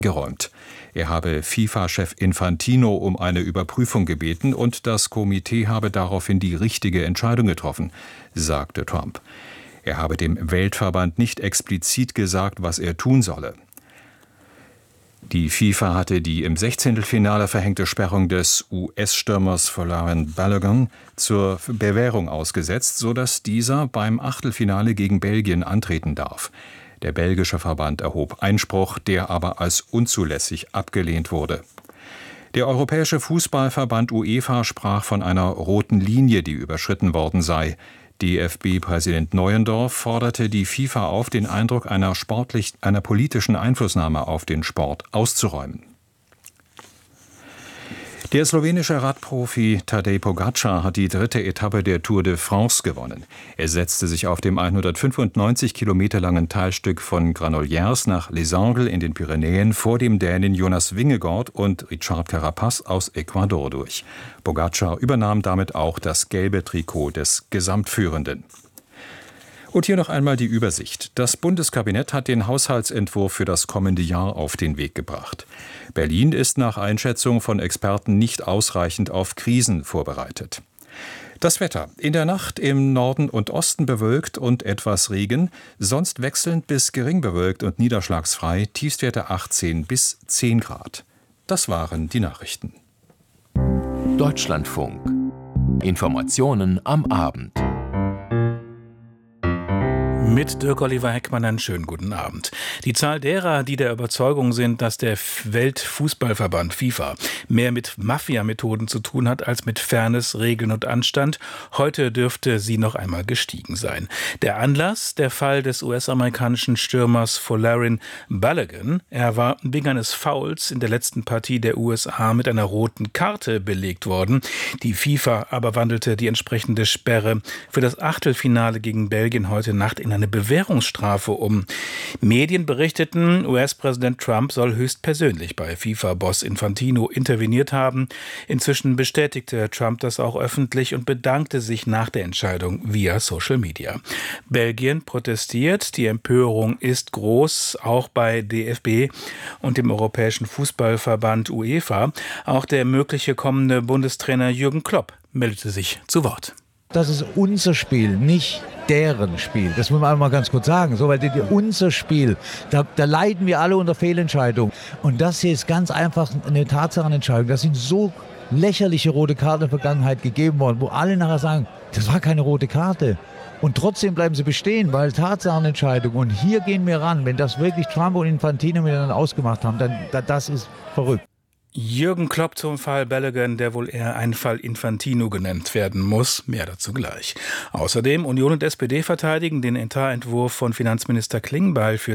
geräumt. Er habe FIFA-Chef Infantino um eine Überprüfung gebeten und das Komitee habe daraufhin die richtige Entscheidung getroffen, sagte Trump. Er habe dem Weltverband nicht explizit gesagt, was er tun solle. Die FIFA hatte die im 16. verhängte Sperrung des US-Stürmers Folarin Balogun zur Bewährung ausgesetzt, sodass dieser beim Achtelfinale gegen Belgien antreten darf. Der belgische Verband erhob Einspruch, der aber als unzulässig abgelehnt wurde. Der Europäische Fußballverband UEFA sprach von einer roten Linie, die überschritten worden sei. DFB-Präsident Neuendorf forderte die FIFA auf, den Eindruck einer politischen Einflussnahme auf den Sport auszuräumen. Der slowenische Radprofi Tadej Pogačar hat die 3. Etappe der Tour de France gewonnen. Er setzte sich auf dem 195 Kilometer langen Teilstück von Granollers nach Les Angles in den Pyrenäen vor dem Dänen Jonas Vingegaard und Richard Carapaz aus Ecuador durch. Pogačar übernahm damit auch das gelbe Trikot des Gesamtführenden. Und hier noch einmal die Übersicht. Das Bundeskabinett hat den Haushaltsentwurf für das kommende Jahr auf den Weg gebracht. Berlin ist nach Einschätzung von Experten nicht ausreichend auf Krisen vorbereitet. Das Wetter. In der Nacht im Norden und Osten bewölkt und etwas Regen, sonst wechselnd bis gering bewölkt und niederschlagsfrei, Tiefstwerte 18 bis 10 Grad. Das waren die Nachrichten. Deutschlandfunk. Informationen am Abend. Mit Dirk-Oliver Heckmann einen schönen guten Abend. Die Zahl derer, die der Überzeugung sind, dass der Weltfußballverband FIFA mehr mit Mafia-Methoden zu tun hat als mit Fairness, Regeln und Anstand, heute dürfte sie noch einmal gestiegen sein. Der Anlass, der Fall des US-amerikanischen Stürmers Folarin Balogun. Er war wegen eines Fouls in der letzten Partie der USA mit einer roten Karte belegt worden. Die FIFA aber wandelte die entsprechende Sperre für das Achtelfinale gegen Belgien heute Nacht in eine Bewährungsstrafe um. Medien berichteten, US-Präsident Trump soll höchstpersönlich bei FIFA-Boss Infantino interveniert haben. Inzwischen bestätigte Trump das auch öffentlich und bedankte sich nach der Entscheidung via Social Media. Belgien protestiert. Die Empörung ist groß, auch bei DFB und dem Europäischen Fußballverband UEFA. Auch der mögliche kommende Bundestrainer Jürgen Klopp meldete sich zu Wort. Das ist unser Spiel, nicht deren Spiel. Das muss man einmal ganz kurz sagen. So, weil unser Spiel, da leiden wir alle unter Fehlentscheidungen. Und das hier ist ganz einfach eine Tatsachenentscheidung. Das sind so lächerliche rote Karten in der Vergangenheit gegeben worden, wo alle nachher sagen, das war keine rote Karte. Und trotzdem bleiben sie bestehen, weil Tatsachenentscheidung. Und hier gehen wir ran. Wenn das wirklich Trump und Infantino miteinander ausgemacht haben, dann das ist verrückt. Jürgen Klopp zum Fall Balogun, der wohl eher ein Fall Infantino genannt werden muss. Mehr dazu gleich. Außerdem Union und SPD verteidigen den Etatentwurf von Finanzminister Klingbeil für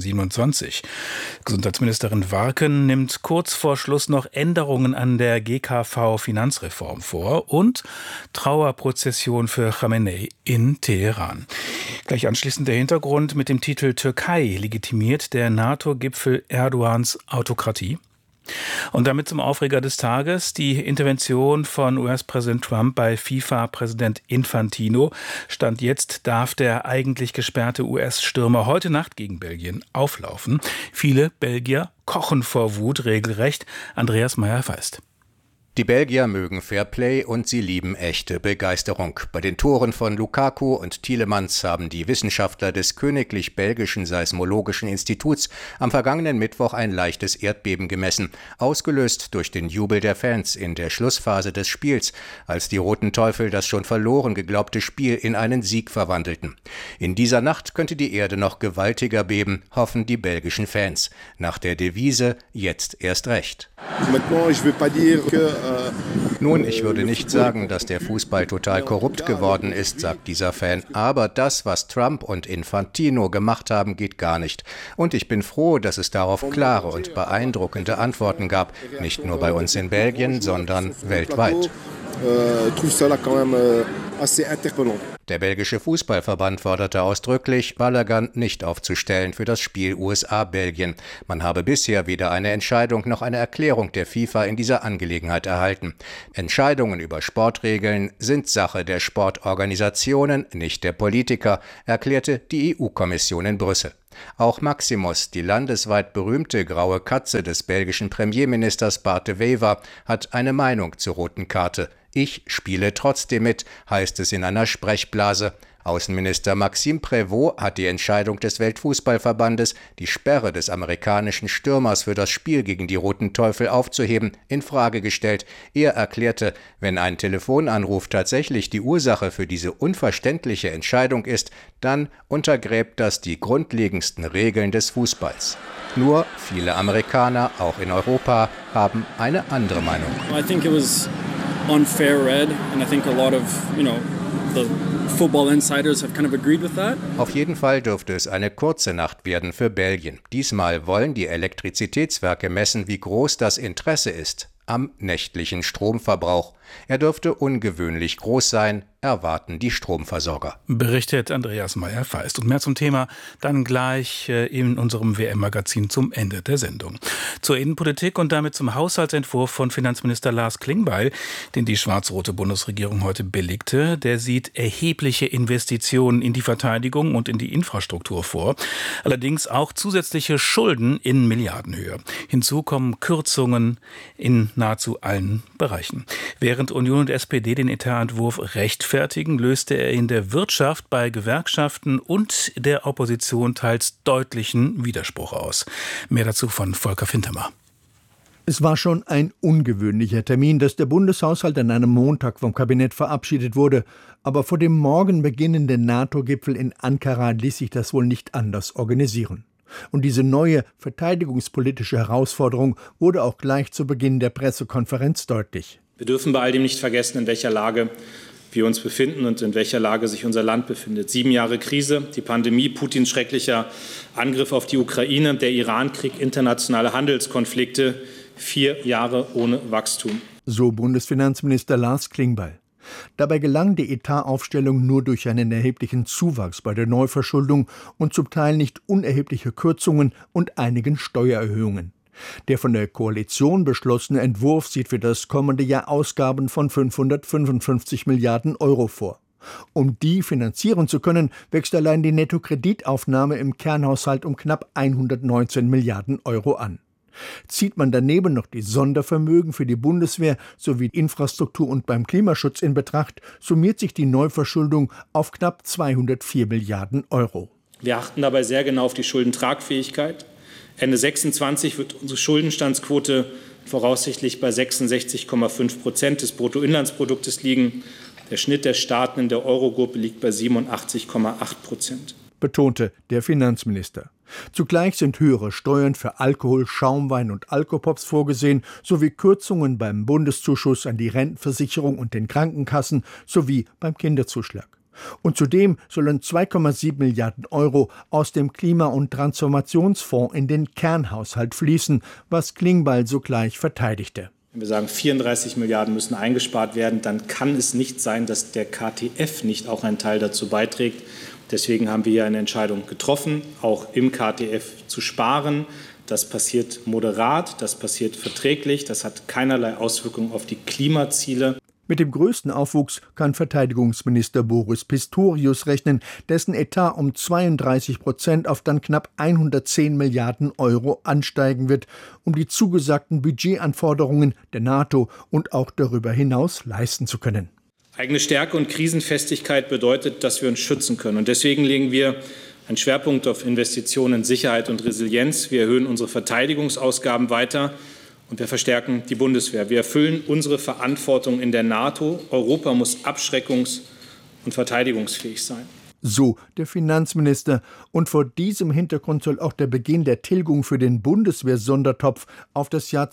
2027. Gesundheitsministerin Warken nimmt kurz vor Schluss noch Änderungen an der GKV-Finanzreform vor und Trauerprozession für Khamenei in Teheran. Gleich anschließend der Hintergrund mit dem Titel Türkei legitimiert der NATO-Gipfel Erdogans Autokratie. Und damit zum Aufreger des Tages, die Intervention von US-Präsident Trump bei FIFA-Präsident Infantino. Stand jetzt darf der eigentlich gesperrte US-Stürmer heute Nacht gegen Belgien auflaufen. Viele Belgier kochen vor Wut regelrecht. Andreas Meyer-Feist. Die Belgier mögen Fairplay und sie lieben echte Begeisterung. Bei den Toren von Lukaku und Tielemans haben die Wissenschaftler des Königlich Belgischen Seismologischen Instituts am vergangenen Mittwoch ein leichtes Erdbeben gemessen, ausgelöst durch den Jubel der Fans in der Schlussphase des Spiels, als die Roten Teufel das schon verloren geglaubte Spiel in einen Sieg verwandelten. In dieser Nacht könnte die Erde noch gewaltiger beben, hoffen die belgischen Fans. Nach der Devise „Jetzt erst recht“. Nun, ich würde nicht sagen, dass der Fußball total korrupt geworden ist, sagt dieser Fan. Aber das, was Trump und Infantino gemacht haben, geht gar nicht. Und ich bin froh, dass es darauf klare und beeindruckende Antworten gab. Nicht nur bei uns in Belgien, sondern weltweit. Der belgische Fußballverband forderte ausdrücklich, Balogun nicht aufzustellen für das Spiel USA-Belgien. Man habe bisher weder eine Entscheidung noch eine Erklärung der FIFA in dieser Angelegenheit erhalten. Entscheidungen über Sportregeln sind Sache der Sportorganisationen, nicht der Politiker, erklärte die EU-Kommission in Brüssel. Auch Maximus, die landesweit berühmte graue Katze des belgischen Premierministers Bart de Wever, hat eine Meinung zur roten Karte. Ich spiele trotzdem mit, heißt es in einer Sprechblase. Außenminister Maxime Prévost hat die Entscheidung des Weltfußballverbandes, die Sperre des amerikanischen Stürmers für das Spiel gegen die Roten Teufel aufzuheben, in Frage gestellt. Er erklärte, wenn ein Telefonanruf tatsächlich die Ursache für diese unverständliche Entscheidung ist, dann untergräbt das die grundlegendsten Regeln des Fußballs. Nur viele Amerikaner, auch in Europa, haben eine andere Meinung. I think it was unfair red and I think a lot of, the football insiders have kind of agreed with that. Auf jeden Fall dürfte es eine kurze Nacht werden für Belgien. Diesmal wollen die Elektrizitätswerke messen, wie groß das Interesse ist am nächtlichen Stromverbrauch. Er dürfte ungewöhnlich groß sein, erwarten die Stromversorger. Berichtet Andreas Meyer-Feist. Und mehr zum Thema dann gleich in unserem WM-Magazin zum Ende der Sendung. Zur Innenpolitik und damit zum Haushaltsentwurf von Finanzminister Lars Klingbeil, den die schwarz-rote Bundesregierung heute billigte. Der sieht erhebliche Investitionen in die Verteidigung und in die Infrastruktur vor. Allerdings auch zusätzliche Schulden in Milliardenhöhe. Hinzu kommen Kürzungen in nahezu allen Bereichen. Während Union und SPD den Etatentwurf rechtfertigen, löste er in der Wirtschaft, bei Gewerkschaften und der Opposition teils deutlichen Widerspruch aus. Mehr dazu von Volker Fintermer. Es war schon ein ungewöhnlicher Termin, dass der Bundeshaushalt an einem Montag vom Kabinett verabschiedet wurde. Aber vor dem morgen beginnenden NATO-Gipfel in Ankara ließ sich das wohl nicht anders organisieren. Und diese neue verteidigungspolitische Herausforderung wurde auch gleich zu Beginn der Pressekonferenz deutlich. Wir dürfen bei all dem nicht vergessen, in welcher Lage wir uns befinden und in welcher Lage sich unser Land befindet. 7 Jahre Krise, die Pandemie, Putins schrecklicher Angriff auf die Ukraine, der Irankrieg, internationale Handelskonflikte, 4 Jahre ohne Wachstum. So Bundesfinanzminister Lars Klingbeil. Dabei gelang die Etataufstellung nur durch einen erheblichen Zuwachs bei der Neuverschuldung und zum Teil nicht unerhebliche Kürzungen und einigen Steuererhöhungen. Der von der Koalition beschlossene Entwurf sieht für das kommende Jahr Ausgaben von 555 Milliarden Euro vor. Um die finanzieren zu können, wächst allein die Nettokreditaufnahme im Kernhaushalt um knapp 119 Milliarden Euro an. Zieht man daneben noch die Sondervermögen für die Bundeswehr sowie Infrastruktur und beim Klimaschutz in Betracht, summiert sich die Neuverschuldung auf knapp 204 Milliarden Euro. Wir achten dabei sehr genau auf die Schuldentragfähigkeit. Ende 26 wird unsere Schuldenstandsquote voraussichtlich bei 66,5% des Bruttoinlandsproduktes liegen. Der Schnitt der Staaten in der Eurogruppe liegt bei 87,8%. Betonte der Finanzminister. Zugleich sind höhere Steuern für Alkohol, Schaumwein und Alkopops vorgesehen, sowie Kürzungen beim Bundeszuschuss an die Rentenversicherung und den Krankenkassen sowie beim Kinderzuschlag. Und zudem sollen 2,7 Milliarden Euro aus dem Klima- und Transformationsfonds in den Kernhaushalt fließen, was Klingbeil sogleich verteidigte. Wenn wir sagen, 34 Milliarden müssen eingespart werden, dann kann es nicht sein, dass der KTF nicht auch einen Teil dazu beiträgt. Deswegen haben wir hier eine Entscheidung getroffen, auch im KTF zu sparen. Das passiert moderat, das passiert verträglich, das hat keinerlei Auswirkungen auf die Klimaziele. Mit dem größten Aufwuchs kann Verteidigungsminister Boris Pistorius rechnen, dessen Etat um 32% auf dann knapp 110 Milliarden Euro ansteigen wird, um die zugesagten Budgetanforderungen der NATO und auch darüber hinaus leisten zu können. Eigene Stärke und Krisenfestigkeit bedeutet, dass wir uns schützen können. Und deswegen legen wir einen Schwerpunkt auf Investitionen in Sicherheit und Resilienz. Wir erhöhen unsere Verteidigungsausgaben weiter. Und wir verstärken die Bundeswehr. Wir erfüllen unsere Verantwortung in der NATO. Europa muss abschreckungs- und verteidigungsfähig sein. So der Finanzminister. Und vor diesem Hintergrund soll auch der Beginn der Tilgung für den Bundeswehr-Sondertopf auf das Jahr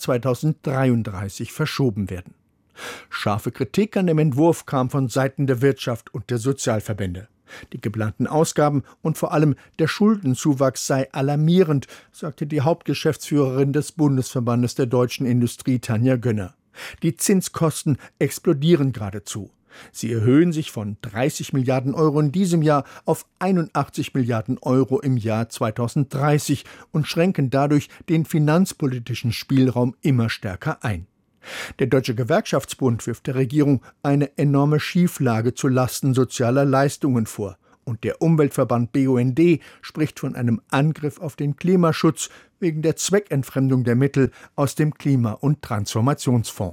2033 verschoben werden. Scharfe Kritik an dem Entwurf kam von Seiten der Wirtschaft und der Sozialverbände. Die geplanten Ausgaben und vor allem der Schuldenzuwachs sei alarmierend, sagte die Hauptgeschäftsführerin des Bundesverbandes der deutschen Industrie, Tanja Gönner. Die Zinskosten explodieren geradezu. Sie erhöhen sich von 30 Milliarden Euro in diesem Jahr auf 81 Milliarden Euro im Jahr 2030 und schränken dadurch den finanzpolitischen Spielraum immer stärker ein. Der Deutsche Gewerkschaftsbund wirft der Regierung eine enorme Schieflage zu Lasten sozialer Leistungen vor Und der Umweltverband BUND spricht von einem Angriff auf den Klimaschutz wegen der Zweckentfremdung der Mittel aus dem Klima- und Transformationsfonds.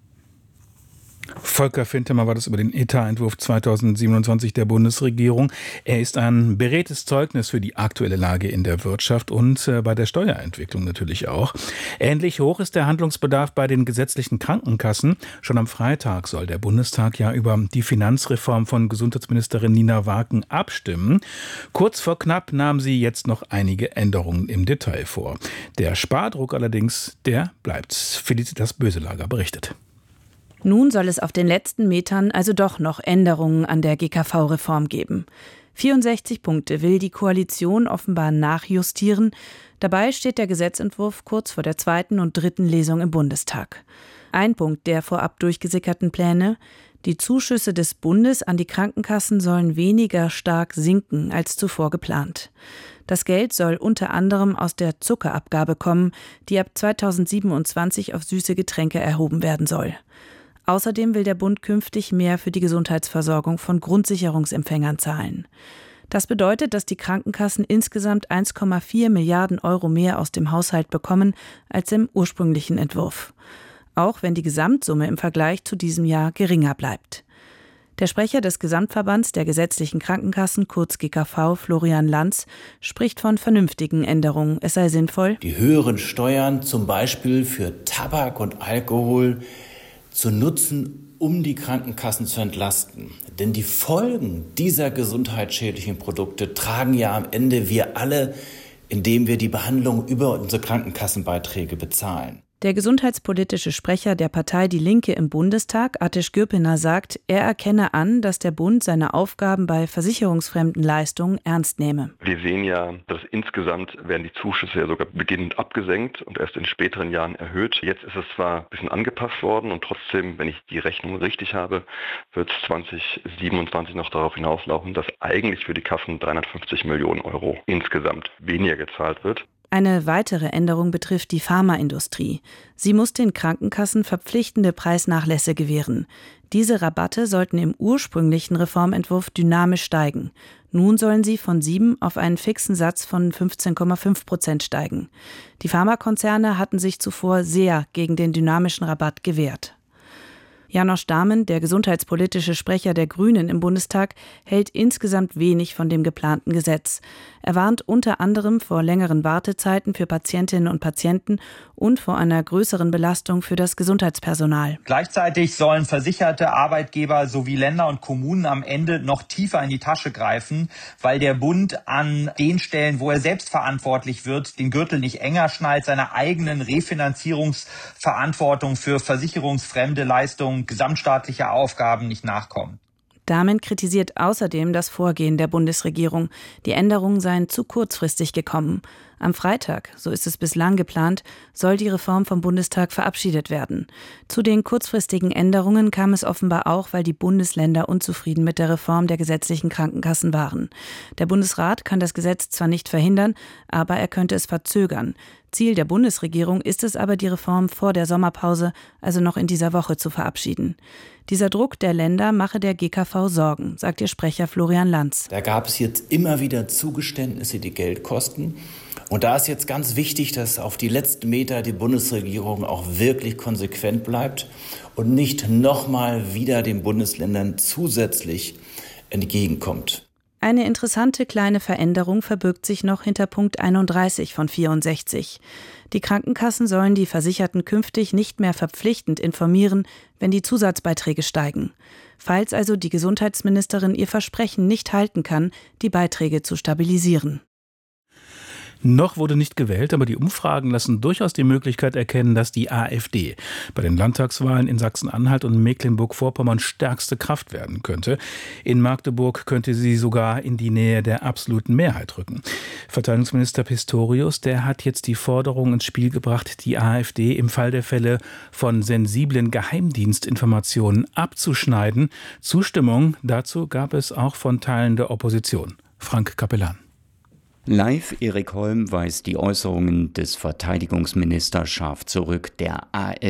Volker Fintemer war das über den Etatentwurf 2027 der Bundesregierung. Er ist ein beredtes Zeugnis für die aktuelle Lage in der Wirtschaft und bei der Steuerentwicklung natürlich auch. Ähnlich hoch ist der Handlungsbedarf bei den gesetzlichen Krankenkassen. Schon am Freitag soll der Bundestag ja über die Finanzreform von Gesundheitsministerin Nina Waken abstimmen. Kurz vor knapp nahm sie jetzt noch einige Änderungen im Detail vor. Der Spardruck allerdings, der bleibt. Felicitas Böselager berichtet. Nun soll es auf den letzten Metern also doch noch Änderungen an der GKV-Reform geben. 64 Punkte will die Koalition offenbar nachjustieren. Dabei steht der Gesetzentwurf kurz vor der 2. und 3. Lesung im Bundestag. Ein Punkt der vorab durchgesickerten Pläne: Die Zuschüsse des Bundes an die Krankenkassen sollen weniger stark sinken als zuvor geplant. Das Geld soll unter anderem aus der Zuckerabgabe kommen, die ab 2027 auf süße Getränke erhoben werden soll. Außerdem will der Bund künftig mehr für die Gesundheitsversorgung von Grundsicherungsempfängern zahlen. Das bedeutet, dass die Krankenkassen insgesamt 1,4 Milliarden Euro mehr aus dem Haushalt bekommen als im ursprünglichen Entwurf. Auch wenn die Gesamtsumme im Vergleich zu diesem Jahr geringer bleibt. Der Sprecher des Gesamtverbands der gesetzlichen Krankenkassen, kurz GKV, Florian Lanz, spricht von vernünftigen Änderungen. Es sei sinnvoll, die höheren Steuern zum Beispiel für Tabak und Alkohol zu nutzen, um die Krankenkassen zu entlasten. Denn die Folgen dieser gesundheitsschädlichen Produkte tragen ja am Ende wir alle, indem wir die Behandlung über unsere Krankenkassenbeiträge bezahlen. Der gesundheitspolitische Sprecher der Partei Die Linke im Bundestag, Ateş Gürpınar, sagt, er erkenne an, dass der Bund seine Aufgaben bei versicherungsfremden Leistungen ernst nehme. Wir sehen ja, dass insgesamt werden die Zuschüsse ja sogar beginnend abgesenkt und erst in späteren Jahren erhöht. Jetzt ist es zwar ein bisschen angepasst worden und trotzdem, wenn ich die Rechnung richtig habe, wird es 2027 noch darauf hinauslaufen, dass eigentlich für die Kassen 350 Millionen Euro insgesamt weniger gezahlt wird. Eine weitere Änderung betrifft die Pharmaindustrie. Sie muss den Krankenkassen verpflichtende Preisnachlässe gewähren. Diese Rabatte sollten im ursprünglichen Reformentwurf dynamisch steigen. Nun sollen sie von 7 auf einen fixen Satz von 15,5% steigen. Die Pharmakonzerne hatten sich zuvor sehr gegen den dynamischen Rabatt gewehrt. János Dámen, der gesundheitspolitische Sprecher der Grünen im Bundestag, hält insgesamt wenig von dem geplanten Gesetz. Er warnt unter anderem vor längeren Wartezeiten für Patientinnen und Patienten und vor einer größeren Belastung für das Gesundheitspersonal. Gleichzeitig sollen versicherte Arbeitgeber sowie Länder und Kommunen am Ende noch tiefer in die Tasche greifen, weil der Bund an den Stellen, wo er selbst verantwortlich wird, den Gürtel nicht enger schnallt, seiner eigenen Refinanzierungsverantwortung für versicherungsfremde Leistungen, gesamtstaatliche Aufgaben nicht nachkommen. Dámen kritisiert außerdem das Vorgehen der Bundesregierung. Die Änderungen seien zu kurzfristig gekommen. Am Freitag, so ist es bislang geplant, soll die Reform vom Bundestag verabschiedet werden. Zu den kurzfristigen Änderungen kam es offenbar auch, weil die Bundesländer unzufrieden mit der Reform der gesetzlichen Krankenkassen waren. Der Bundesrat kann das Gesetz zwar nicht verhindern, aber er könnte es verzögern. Ziel der Bundesregierung ist es aber, die Reform vor der Sommerpause, also noch in dieser Woche, zu verabschieden. Dieser Druck der Länder mache der GKV Sorgen, sagt ihr Sprecher Florian Lanz. Da gab es jetzt immer wieder Zugeständnisse, die Geld kosten. Und da ist jetzt ganz wichtig, dass auf die letzten Meter die Bundesregierung auch wirklich konsequent bleibt und nicht nochmal wieder den Bundesländern zusätzlich entgegenkommt. Eine interessante kleine Veränderung verbirgt sich noch hinter Punkt 31 von 64. Die Krankenkassen sollen die Versicherten künftig nicht mehr verpflichtend informieren, wenn die Zusatzbeiträge steigen. Falls also die Gesundheitsministerin ihr Versprechen nicht halten kann, die Beiträge zu stabilisieren. Noch wurde nicht gewählt, aber die Umfragen lassen durchaus die Möglichkeit erkennen, dass die AfD bei den Landtagswahlen in Sachsen-Anhalt und Mecklenburg-Vorpommern stärkste Kraft werden könnte. In Magdeburg könnte sie sogar in die Nähe der absoluten Mehrheit rücken. Verteidigungsminister Pistorius, der hat jetzt die Forderung ins Spiel gebracht, die AfD im Fall der Fälle von sensiblen Geheimdienstinformationen abzuschneiden. Zustimmung dazu gab es auch von Teilen der Opposition. Frank Capellan. Live Erik Holm weist die Äußerungen des Verteidigungsministers scharf zurück. Der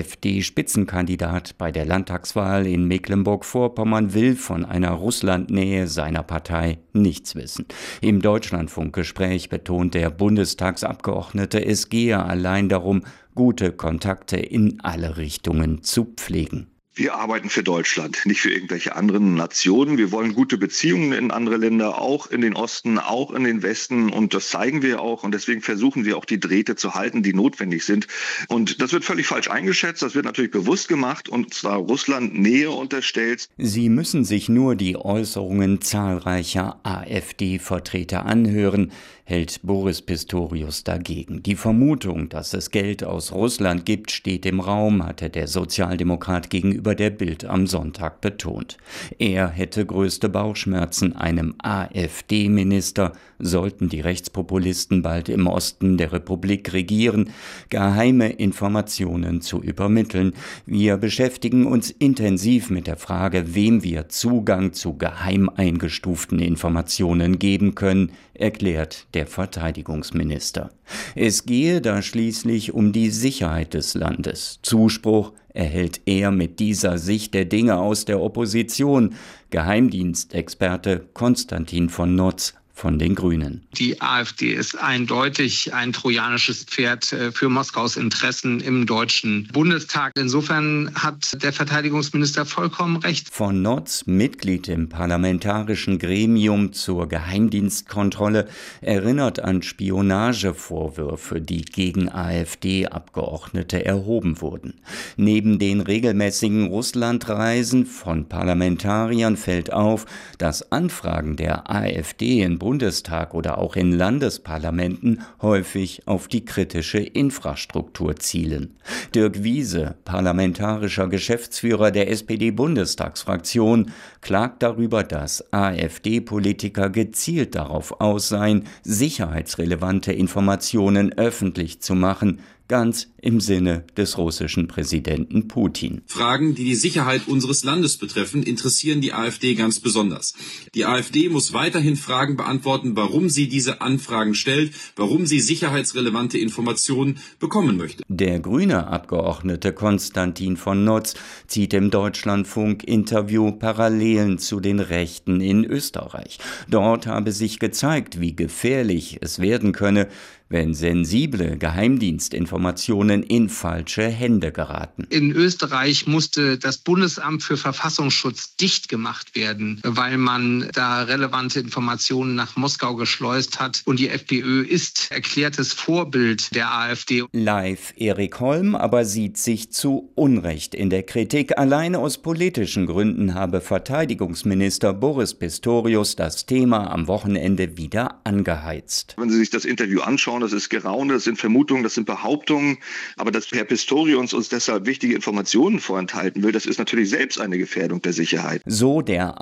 AfD-Spitzenkandidat bei der Landtagswahl in Mecklenburg-Vorpommern will von einer Russlandnähe seiner Partei nichts wissen. Im Deutschlandfunk-Gespräch betont der Bundestagsabgeordnete, es gehe allein darum, gute Kontakte in alle Richtungen zu pflegen. Wir arbeiten für Deutschland, nicht für irgendwelche anderen Nationen. Wir wollen gute Beziehungen in andere Länder, auch in den Osten, auch in den Westen. Und das zeigen wir auch. Und deswegen versuchen wir auch die Drähte zu halten, die notwendig sind. Und das wird völlig falsch eingeschätzt. Das wird natürlich bewusst gemacht und zwar Russland Nähe unterstellt. Sie müssen sich nur die Äußerungen zahlreicher AfD-Vertreter anhören, hält Boris Pistorius dagegen. Die Vermutung, dass es Geld aus Russland gibt, steht im Raum, hatte der Sozialdemokrat gegenüber der Bild am Sonntag betont. Er hätte größte Bauchschmerzen, einem AfD-Minister, sollten die Rechtspopulisten bald im Osten der Republik regieren, geheime Informationen zu übermitteln. Wir beschäftigen uns intensiv mit der Frage, wem wir Zugang zu geheim eingestuften Informationen geben können, erklärt der Verteidigungsminister. Es gehe da schließlich um die Sicherheit des Landes. Zuspruch erhält er mit dieser Sicht der Dinge aus der Opposition. Geheimdienstexperte Konstantin von Notz von den Grünen. Die AfD ist eindeutig ein trojanisches Pferd für Moskaus Interessen im Deutschen Bundestag. Insofern hat der Verteidigungsminister vollkommen recht. Von Notz, Mitglied im parlamentarischen Gremium zur Geheimdienstkontrolle, erinnert an Spionagevorwürfe, die gegen AfD-Abgeordnete erhoben wurden. Neben den regelmäßigen Russlandreisen von Parlamentariern fällt auf, dass Anfragen der AfD in Bundestag oder auch in Landesparlamenten häufig auf die kritische Infrastruktur zielen. Dirk Wiese, parlamentarischer Geschäftsführer der SPD-Bundestagsfraktion, klagt darüber, dass AfD-Politiker gezielt darauf aus seien, sicherheitsrelevante Informationen öffentlich zu machen, ganz im Sinne des russischen Präsidenten Putin. Fragen, die die Sicherheit unseres Landes betreffen, interessieren die AfD ganz besonders. Die AfD muss weiterhin Fragen beantworten, warum sie diese Anfragen stellt, warum sie sicherheitsrelevante Informationen bekommen möchte. Der grüne Abgeordnete Konstantin von Notz zieht im Deutschlandfunk-Interview Parallelen zu den Rechten in Österreich. Dort habe sich gezeigt, wie gefährlich es werden könne, wenn sensible Geheimdienstinformationen in falsche Hände geraten. In Österreich musste das Bundesamt für Verfassungsschutz dicht gemacht werden, weil man da relevante Informationen nach Moskau geschleust hat. Und die FPÖ ist erklärtes Vorbild der AfD. Live Erik Holm aber sieht sich zu Unrecht in der Kritik. Alleine aus politischen Gründen habe Verteidigungsminister Boris Pistorius das Thema am Wochenende wieder angeheizt. Wenn Sie sich das Interview anschauen, das ist Geraune, das sind Vermutungen, das sind Behauptungen. Aber dass Herr Pistorius uns deshalb wichtige Informationen vorenthalten will, das ist natürlich selbst eine Gefährdung der Sicherheit. So der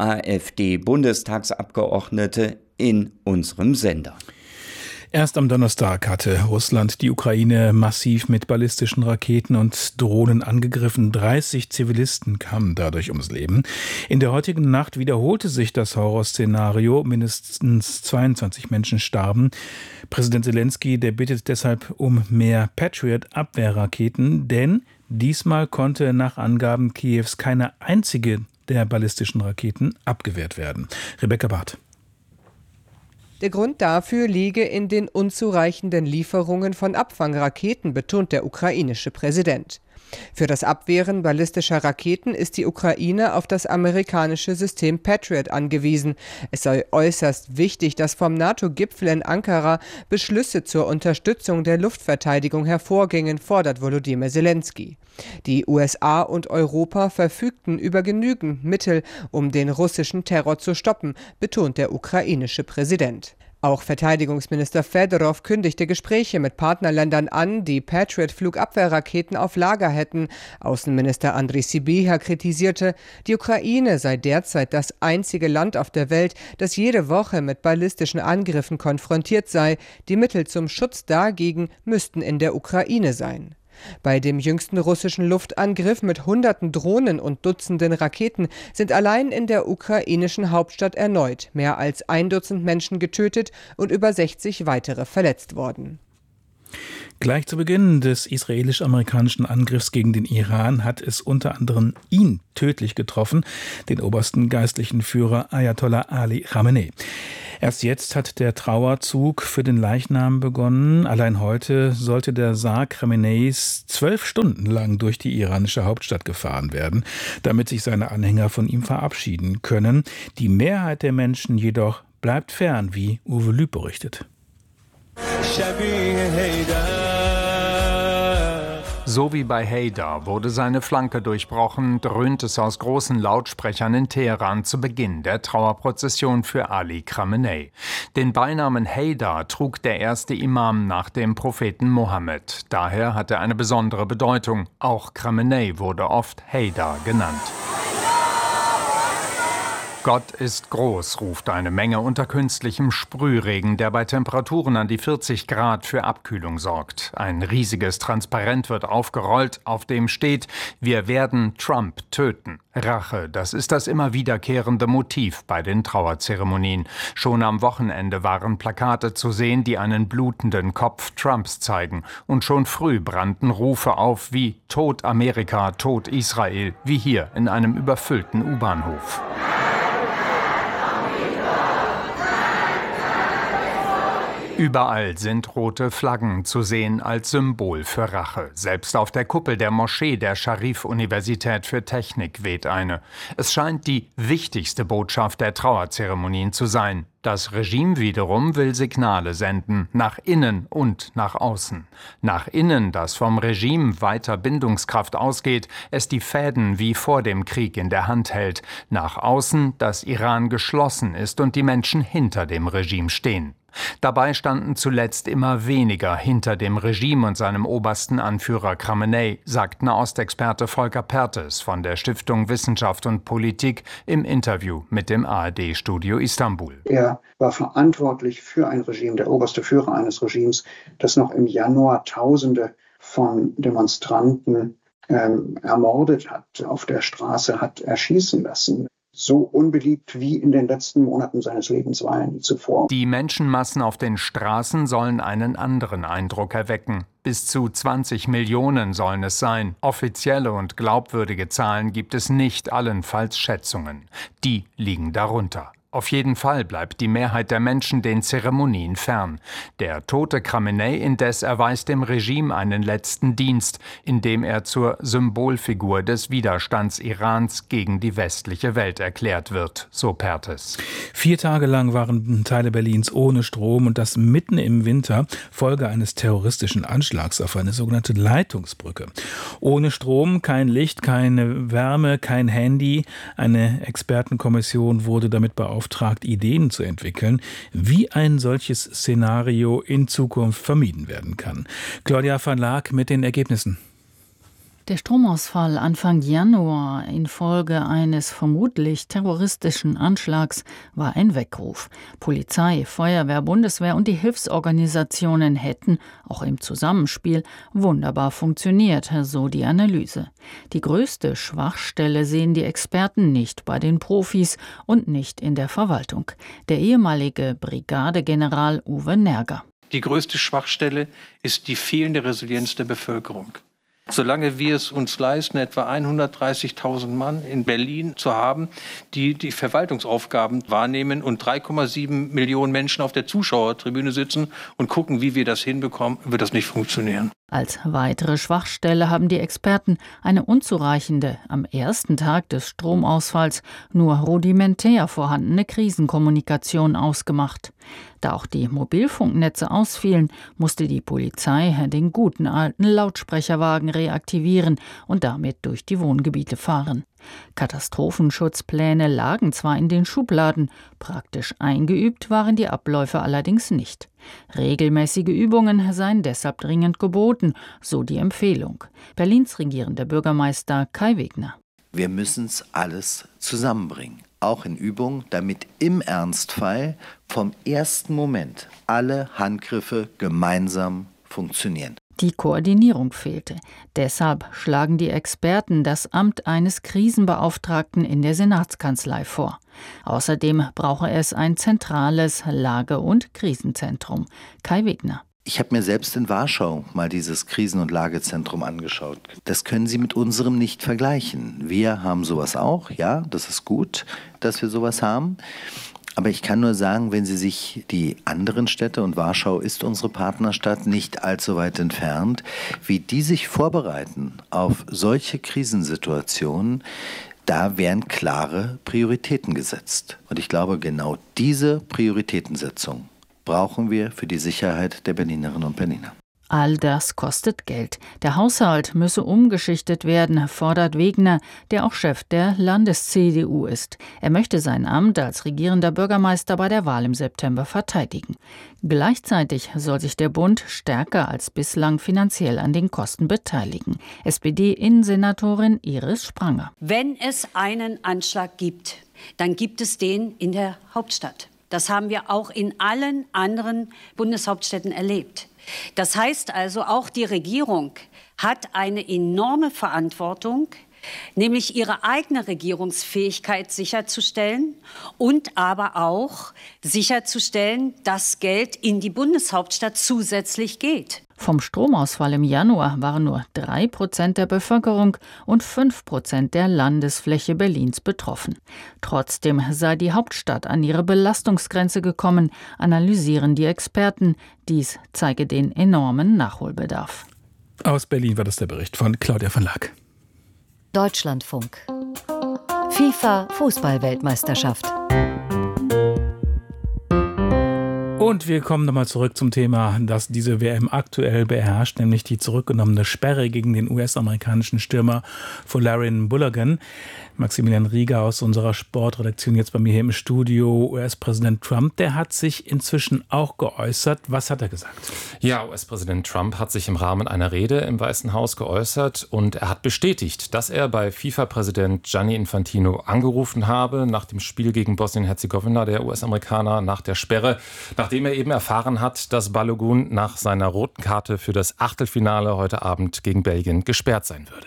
AfD-Bundestagsabgeordnete in unserem Sender. Erst am Donnerstag hatte Russland die Ukraine massiv mit ballistischen Raketen und Drohnen angegriffen. 30 Zivilisten kamen dadurch ums Leben. In der heutigen Nacht wiederholte sich das Horrorszenario. Mindestens 22 Menschen starben. Präsident Zelensky, der bittet deshalb um mehr Patriot-Abwehrraketen, denn diesmal konnte nach Angaben Kiews keine einzige der ballistischen Raketen abgewehrt werden. Rebecca Barth. Der Grund dafür liege in den unzureichenden Lieferungen von Abfangraketen, betont der ukrainische Präsident. Für das Abwehren ballistischer Raketen ist die Ukraine auf das amerikanische System Patriot angewiesen. Es sei äußerst wichtig, dass vom NATO-Gipfel in Ankara Beschlüsse zur Unterstützung der Luftverteidigung hervorgingen, fordert Volodymyr Zelensky. Die USA und Europa verfügten über genügend Mittel, um den russischen Terror zu stoppen, betont der ukrainische Präsident. Auch Verteidigungsminister Fedorov kündigte Gespräche mit Partnerländern an, die Patriot-Flugabwehrraketen auf Lager hätten. Außenminister Andriy Sybiha kritisierte, die Ukraine sei derzeit das einzige Land auf der Welt, das jede Woche mit ballistischen Angriffen konfrontiert sei. Die Mittel zum Schutz dagegen müssten in der Ukraine sein. Bei dem jüngsten russischen Luftangriff mit Hunderten Drohnen und Dutzenden Raketen sind allein in der ukrainischen Hauptstadt erneut mehr als 1 Dutzend Menschen getötet und über 60 weitere verletzt worden. Gleich zu Beginn des israelisch-amerikanischen Angriffs gegen den Iran hat es unter anderem ihn tödlich getroffen, den obersten geistlichen Führer Ayatollah Ali Khamenei. Erst jetzt hat der Trauerzug für den Leichnam begonnen. Allein heute sollte der Sarg Khameneis 12 Stunden lang durch die iranische Hauptstadt gefahren werden, damit sich seine Anhänger von ihm verabschieden können. Die Mehrheit der Menschen jedoch bleibt fern, wie Uwe Lüb berichtet. So wie bei Haydar wurde seine Flanke durchbrochen, dröhnt es aus großen Lautsprechern in Teheran zu Beginn der Trauerprozession für Ali Khamenei. Den Beinamen Haydar trug der erste Imam nach dem Propheten Mohammed. Daher hat er eine besondere Bedeutung. Auch Khamenei wurde oft Haydar genannt. Gott ist groß, ruft eine Menge unter künstlichem Sprühregen, der bei Temperaturen an die 40 Grad für Abkühlung sorgt. Ein riesiges Transparent wird aufgerollt, auf dem steht: Wir werden Trump töten. Rache, das ist das immer wiederkehrende Motiv bei den Trauerzeremonien. Schon am Wochenende waren Plakate zu sehen, die einen blutenden Kopf Trumps zeigen. Und schon früh brannten Rufe auf wie Tod Amerika, Tod Israel, wie hier in einem überfüllten U-Bahnhof. Überall sind rote Flaggen zu sehen als Symbol für Rache. Selbst auf der Kuppel der Moschee der Scharif-Universität für Technik weht eine. Es scheint die wichtigste Botschaft der Trauerzeremonien zu sein. Das Regime wiederum will Signale senden, nach innen und nach außen. Nach innen, das vom Regime weiter Bindungskraft ausgeht, es die Fäden wie vor dem Krieg in der Hand hält. Nach außen, dass Iran geschlossen ist und die Menschen hinter dem Regime stehen. Dabei standen zuletzt immer weniger hinter dem Regime und seinem obersten Anführer Khamenei, sagt Nahostexperte Volker Perthes von der Stiftung Wissenschaft und Politik im Interview mit dem ARD-Studio Istanbul. Er war verantwortlich für ein Regime, der oberste Führer eines Regimes, das noch im Januar Tausende von Demonstranten ermordet hat, auf der Straße hat erschießen lassen. So unbeliebt wie in den letzten Monaten seines Lebens war er nie zuvor. Die Menschenmassen auf den Straßen sollen einen anderen Eindruck erwecken. Bis zu 20 Millionen sollen es sein. Offizielle und glaubwürdige Zahlen gibt es nicht, allenfalls Schätzungen. Die liegen darunter. Auf jeden Fall bleibt die Mehrheit der Menschen den Zeremonien fern. Der tote Khamenei indes erweist dem Regime einen letzten Dienst, indem er zur Symbolfigur des Widerstands Irans gegen die westliche Welt erklärt wird, so Perthes. 4 Tage lang waren Teile Berlins ohne Strom und das mitten im Winter, Folge eines terroristischen Anschlags auf eine sogenannte Leitungsbrücke. Ohne Strom, kein Licht, keine Wärme, kein Handy. Eine Expertenkommission wurde damit beauftragt, Ideen zu entwickeln, wie ein solches Szenario in Zukunft vermieden werden kann. Claudia van Laak mit den Ergebnissen. Der Stromausfall Anfang Januar infolge eines vermutlich terroristischen Anschlags war ein Weckruf. Polizei, Feuerwehr, Bundeswehr und die Hilfsorganisationen hätten, auch im Zusammenspiel, wunderbar funktioniert, so die Analyse. Die größte Schwachstelle sehen die Experten nicht bei den Profis und nicht in der Verwaltung. Der ehemalige Brigadegeneral Uwe Nerger. Die größte Schwachstelle ist die fehlende Resilienz der Bevölkerung. Solange wir es uns leisten, etwa 130.000 Mann in Berlin zu haben, die die Verwaltungsaufgaben wahrnehmen und 3,7 Millionen Menschen auf der Zuschauertribüne sitzen und gucken, wie wir das hinbekommen, wird das nicht funktionieren. Als weitere Schwachstelle haben die Experten eine unzureichende, am ersten Tag des Stromausfalls nur rudimentär vorhandene Krisenkommunikation ausgemacht. Da auch die Mobilfunknetze ausfielen, musste die Polizei den guten alten Lautsprecherwagen reaktivieren und damit durch die Wohngebiete fahren. Katastrophenschutzpläne lagen zwar in den Schubladen, praktisch eingeübt waren die Abläufe allerdings nicht. Regelmäßige Übungen seien deshalb dringend geboten, so die Empfehlung. Berlins regierender Bürgermeister Kai Wegner. Wir müssen es alles zusammenbringen, auch in Übung, damit im Ernstfall vom ersten Moment alle Handgriffe gemeinsam funktionieren. Die Koordinierung fehlte. Deshalb schlagen die Experten das Amt eines Krisenbeauftragten in der Senatskanzlei vor. Außerdem brauche es ein zentrales Lage- und Krisenzentrum. Kai Wegner. Ich habe mir selbst in Warschau mal dieses Krisen- und Lagezentrum angeschaut. Das können Sie mit unserem nicht vergleichen. Wir haben sowas auch, ja, das ist gut, dass wir sowas haben. Aber ich kann nur sagen, wenn Sie sich die anderen Städte, und Warschau ist unsere Partnerstadt, nicht allzu weit entfernt, wie die sich vorbereiten auf solche Krisensituationen, da werden klare Prioritäten gesetzt. Und ich glaube, genau diese Prioritätensetzung brauchen wir für die Sicherheit der Berlinerinnen und Berliner. All das kostet Geld. Der Haushalt müsse umgeschichtet werden, fordert Wegner, der auch Chef der Landes-CDU ist. Er möchte sein Amt als regierender Bürgermeister bei der Wahl im September verteidigen. Gleichzeitig soll sich der Bund stärker als bislang finanziell an den Kosten beteiligen. SPD-Innensenatorin Iris Spranger. Wenn es einen Anschlag gibt, dann gibt es den in der Hauptstadt. Das haben wir auch in allen anderen Bundeshauptstädten erlebt. Das heißt also, auch die Regierung hat eine enorme Verantwortung, nämlich ihre eigene Regierungsfähigkeit sicherzustellen und aber auch sicherzustellen, dass Geld in die Bundeshauptstadt zusätzlich geht. Vom Stromausfall im Januar waren nur 3% der Bevölkerung und 5% der Landesfläche Berlins betroffen. Trotzdem sei die Hauptstadt an ihre Belastungsgrenze gekommen, analysieren die Experten. Dies zeige den enormen Nachholbedarf. Aus Berlin war das der Bericht von Claudia von Laak. Deutschlandfunk. FIFA-Fußball-Weltmeisterschaft. Und wir kommen nochmal zurück zum Thema, das diese WM aktuell beherrscht, nämlich die zurückgenommene Sperre gegen den US-amerikanischen Stürmer Folarin Balogun. Maximilian Rieger aus unserer Sportredaktion jetzt bei mir hier im Studio. US-Präsident Trump, der hat sich inzwischen auch geäußert. Was hat er gesagt? Ja, US-Präsident Trump hat sich im Rahmen einer Rede im Weißen Haus geäußert und er hat bestätigt, dass er bei FIFA-Präsident Gianni Infantino angerufen habe nach dem Spiel gegen Bosnien-Herzegowina, der US-Amerikaner, nach der Sperre, nachdem er eben erfahren hat, dass Balogun nach seiner roten Karte für das Achtelfinale heute Abend gegen Belgien gesperrt sein würde.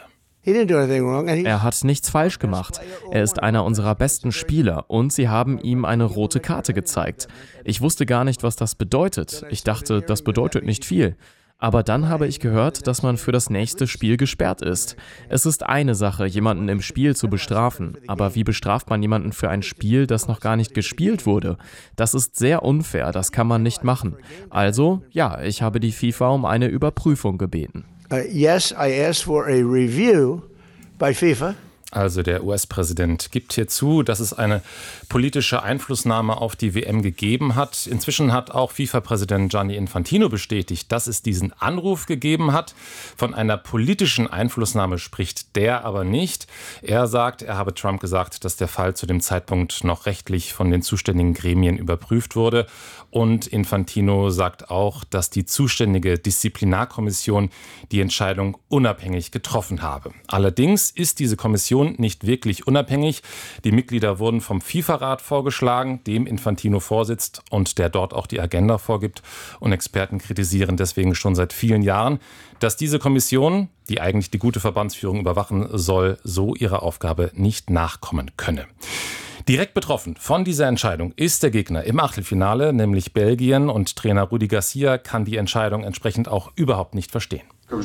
Er hat nichts falsch gemacht. Er ist einer unserer besten Spieler und sie haben ihm eine rote Karte gezeigt. Ich wusste gar nicht, was das bedeutet. Ich dachte, das bedeutet nicht viel. Aber dann habe ich gehört, dass man für das nächste Spiel gesperrt ist. Es ist eine Sache, jemanden im Spiel zu bestrafen. Aber wie bestraft man jemanden für ein Spiel, das noch gar nicht gespielt wurde? Das ist sehr unfair, das kann man nicht machen. Also, ja, ich habe die FIFA um eine Überprüfung gebeten. Yes, I asked for a review by FIFA. Also der US-Präsident gibt hier zu, dass es eine politische Einflussnahme auf die WM gegeben hat. Inzwischen hat auch FIFA-Präsident Gianni Infantino bestätigt, dass es diesen Anruf gegeben hat. Von einer politischen Einflussnahme spricht der aber nicht. Er sagt, er habe Trump gesagt, dass der Fall zu dem Zeitpunkt noch rechtlich von den zuständigen Gremien überprüft wurde. Und Infantino sagt auch, dass die zuständige Disziplinarkommission die Entscheidung unabhängig getroffen habe. Allerdings ist diese Kommission nicht wirklich unabhängig. Die Mitglieder wurden vom FIFA-Rat vorgeschlagen, dem Infantino vorsitzt und der dort auch die Agenda vorgibt. Und Experten kritisieren deswegen schon seit vielen Jahren, dass diese Kommission, die eigentlich die gute Verbandsführung überwachen soll, so ihrer Aufgabe nicht nachkommen könne. Direkt betroffen von dieser Entscheidung ist der Gegner im Achtelfinale, nämlich Belgien, und Trainer Rudi Garcia kann die Entscheidung entsprechend auch überhaupt nicht verstehen.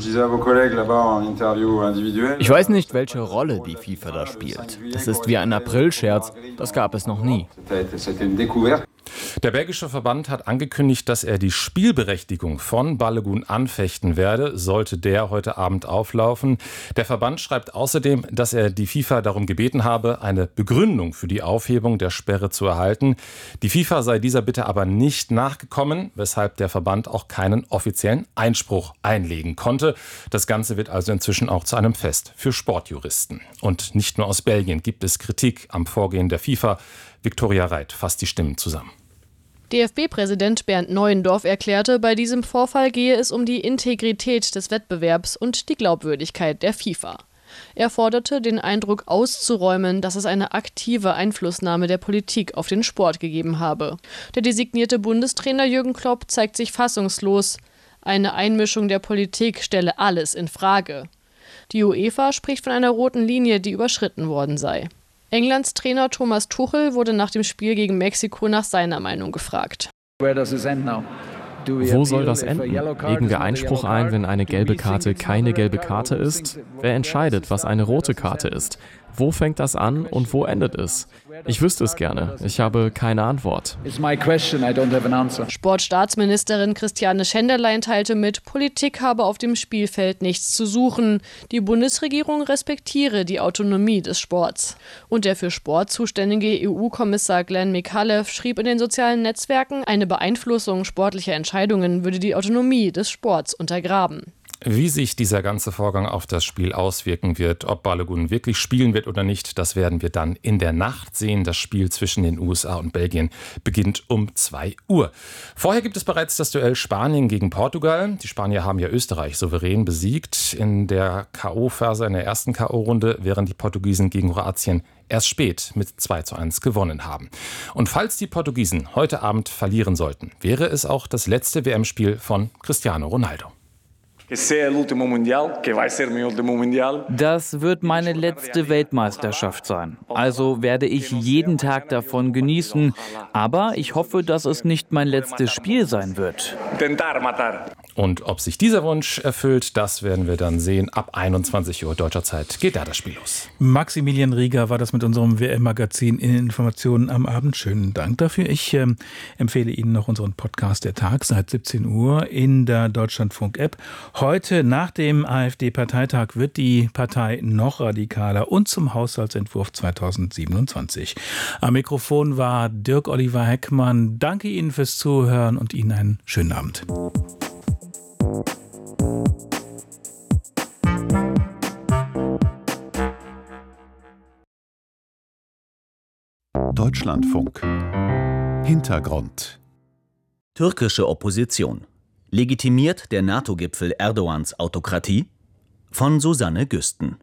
Ich weiß nicht, welche Rolle die FIFA da spielt. Das ist wie ein Aprilscherz, das gab es noch nie. Der belgische Verband hat angekündigt, dass er die Spielberechtigung von Balogun anfechten werde, sollte der heute Abend auflaufen. Der Verband schreibt außerdem, dass er die FIFA darum gebeten habe, eine Begründung für die Aufhebung der Sperre zu erhalten. Die FIFA sei dieser Bitte aber nicht nachgekommen, weshalb der Verband auch keinen offiziellen Einspruch einlegen konnte. Das Ganze wird also inzwischen auch zu einem Fest für Sportjuristen. Und nicht nur aus Belgien gibt es Kritik am Vorgehen der FIFA. Viktoria Reit fasst die Stimmen zusammen. DFB-Präsident Bernd Neuendorf erklärte, bei diesem Vorfall gehe es um die Integrität des Wettbewerbs und die Glaubwürdigkeit der FIFA. Er forderte, den Eindruck auszuräumen, dass es eine aktive Einflussnahme der Politik auf den Sport gegeben habe. Der designierte Bundestrainer Jürgen Klopp zeigt sich fassungslos. Eine Einmischung der Politik stelle alles in Frage. Die UEFA spricht von einer roten Linie, die überschritten worden sei. Englands Trainer Thomas Tuchel wurde nach dem Spiel gegen Mexiko nach seiner Meinung gefragt. Wo soll das enden? Legen wir Einspruch ein, wenn eine gelbe Karte keine gelbe Karte ist? Wer entscheidet, was eine rote Karte ist? Wo fängt das an und wo endet es? Ich wüsste es gerne. Ich habe keine Antwort. Sportstaatsministerin Christiane Schenderlein teilte mit, Politik habe auf dem Spielfeld nichts zu suchen. Die Bundesregierung respektiere die Autonomie des Sports. Und der für Sport zuständige EU-Kommissar Glenn Micallef schrieb in den sozialen Netzwerken, eine Beeinflussung sportlicher Entscheidungen würde die Autonomie des Sports untergraben. Wie sich dieser ganze Vorgang auf das Spiel auswirken wird, ob Balogun wirklich spielen wird oder nicht, das werden wir dann in der Nacht sehen. Das Spiel zwischen den USA und Belgien beginnt um 2 Uhr. Vorher gibt es bereits das Duell Spanien gegen Portugal. Die Spanier haben ja Österreich souverän besiegt in der K.O.-Phase, in der ersten K.O.-Runde, während die Portugiesen gegen Kroatien erst spät mit 2:1 gewonnen haben. Und falls die Portugiesen heute Abend verlieren sollten, wäre es auch das letzte WM-Spiel von Cristiano Ronaldo. Das wird meine letzte Weltmeisterschaft sein. Also werde ich jeden Tag davon genießen. Aber ich hoffe, dass es nicht mein letztes Spiel sein wird. Und ob sich dieser Wunsch erfüllt, das werden wir dann sehen. Ab 21 Uhr deutscher Zeit geht da das Spiel los. Maximilian Rieger war das mit unserem WM-Magazin in Informationen am Abend. Schönen Dank dafür. Ich empfehle Ihnen noch unseren Podcast Der Tag seit 17 Uhr in der Deutschlandfunk-App. Heute nach dem AfD-Parteitag wird die Partei noch radikaler und zum Haushaltsentwurf 2027. Am Mikrofon war Dirk Oliver Heckmann. Danke Ihnen fürs Zuhören und Ihnen einen schönen Abend. Deutschlandfunk. Hintergrund. Türkische Opposition. Legitimiert der NATO-Gipfel Erdogans Autokratie? Von Susanne Güsten.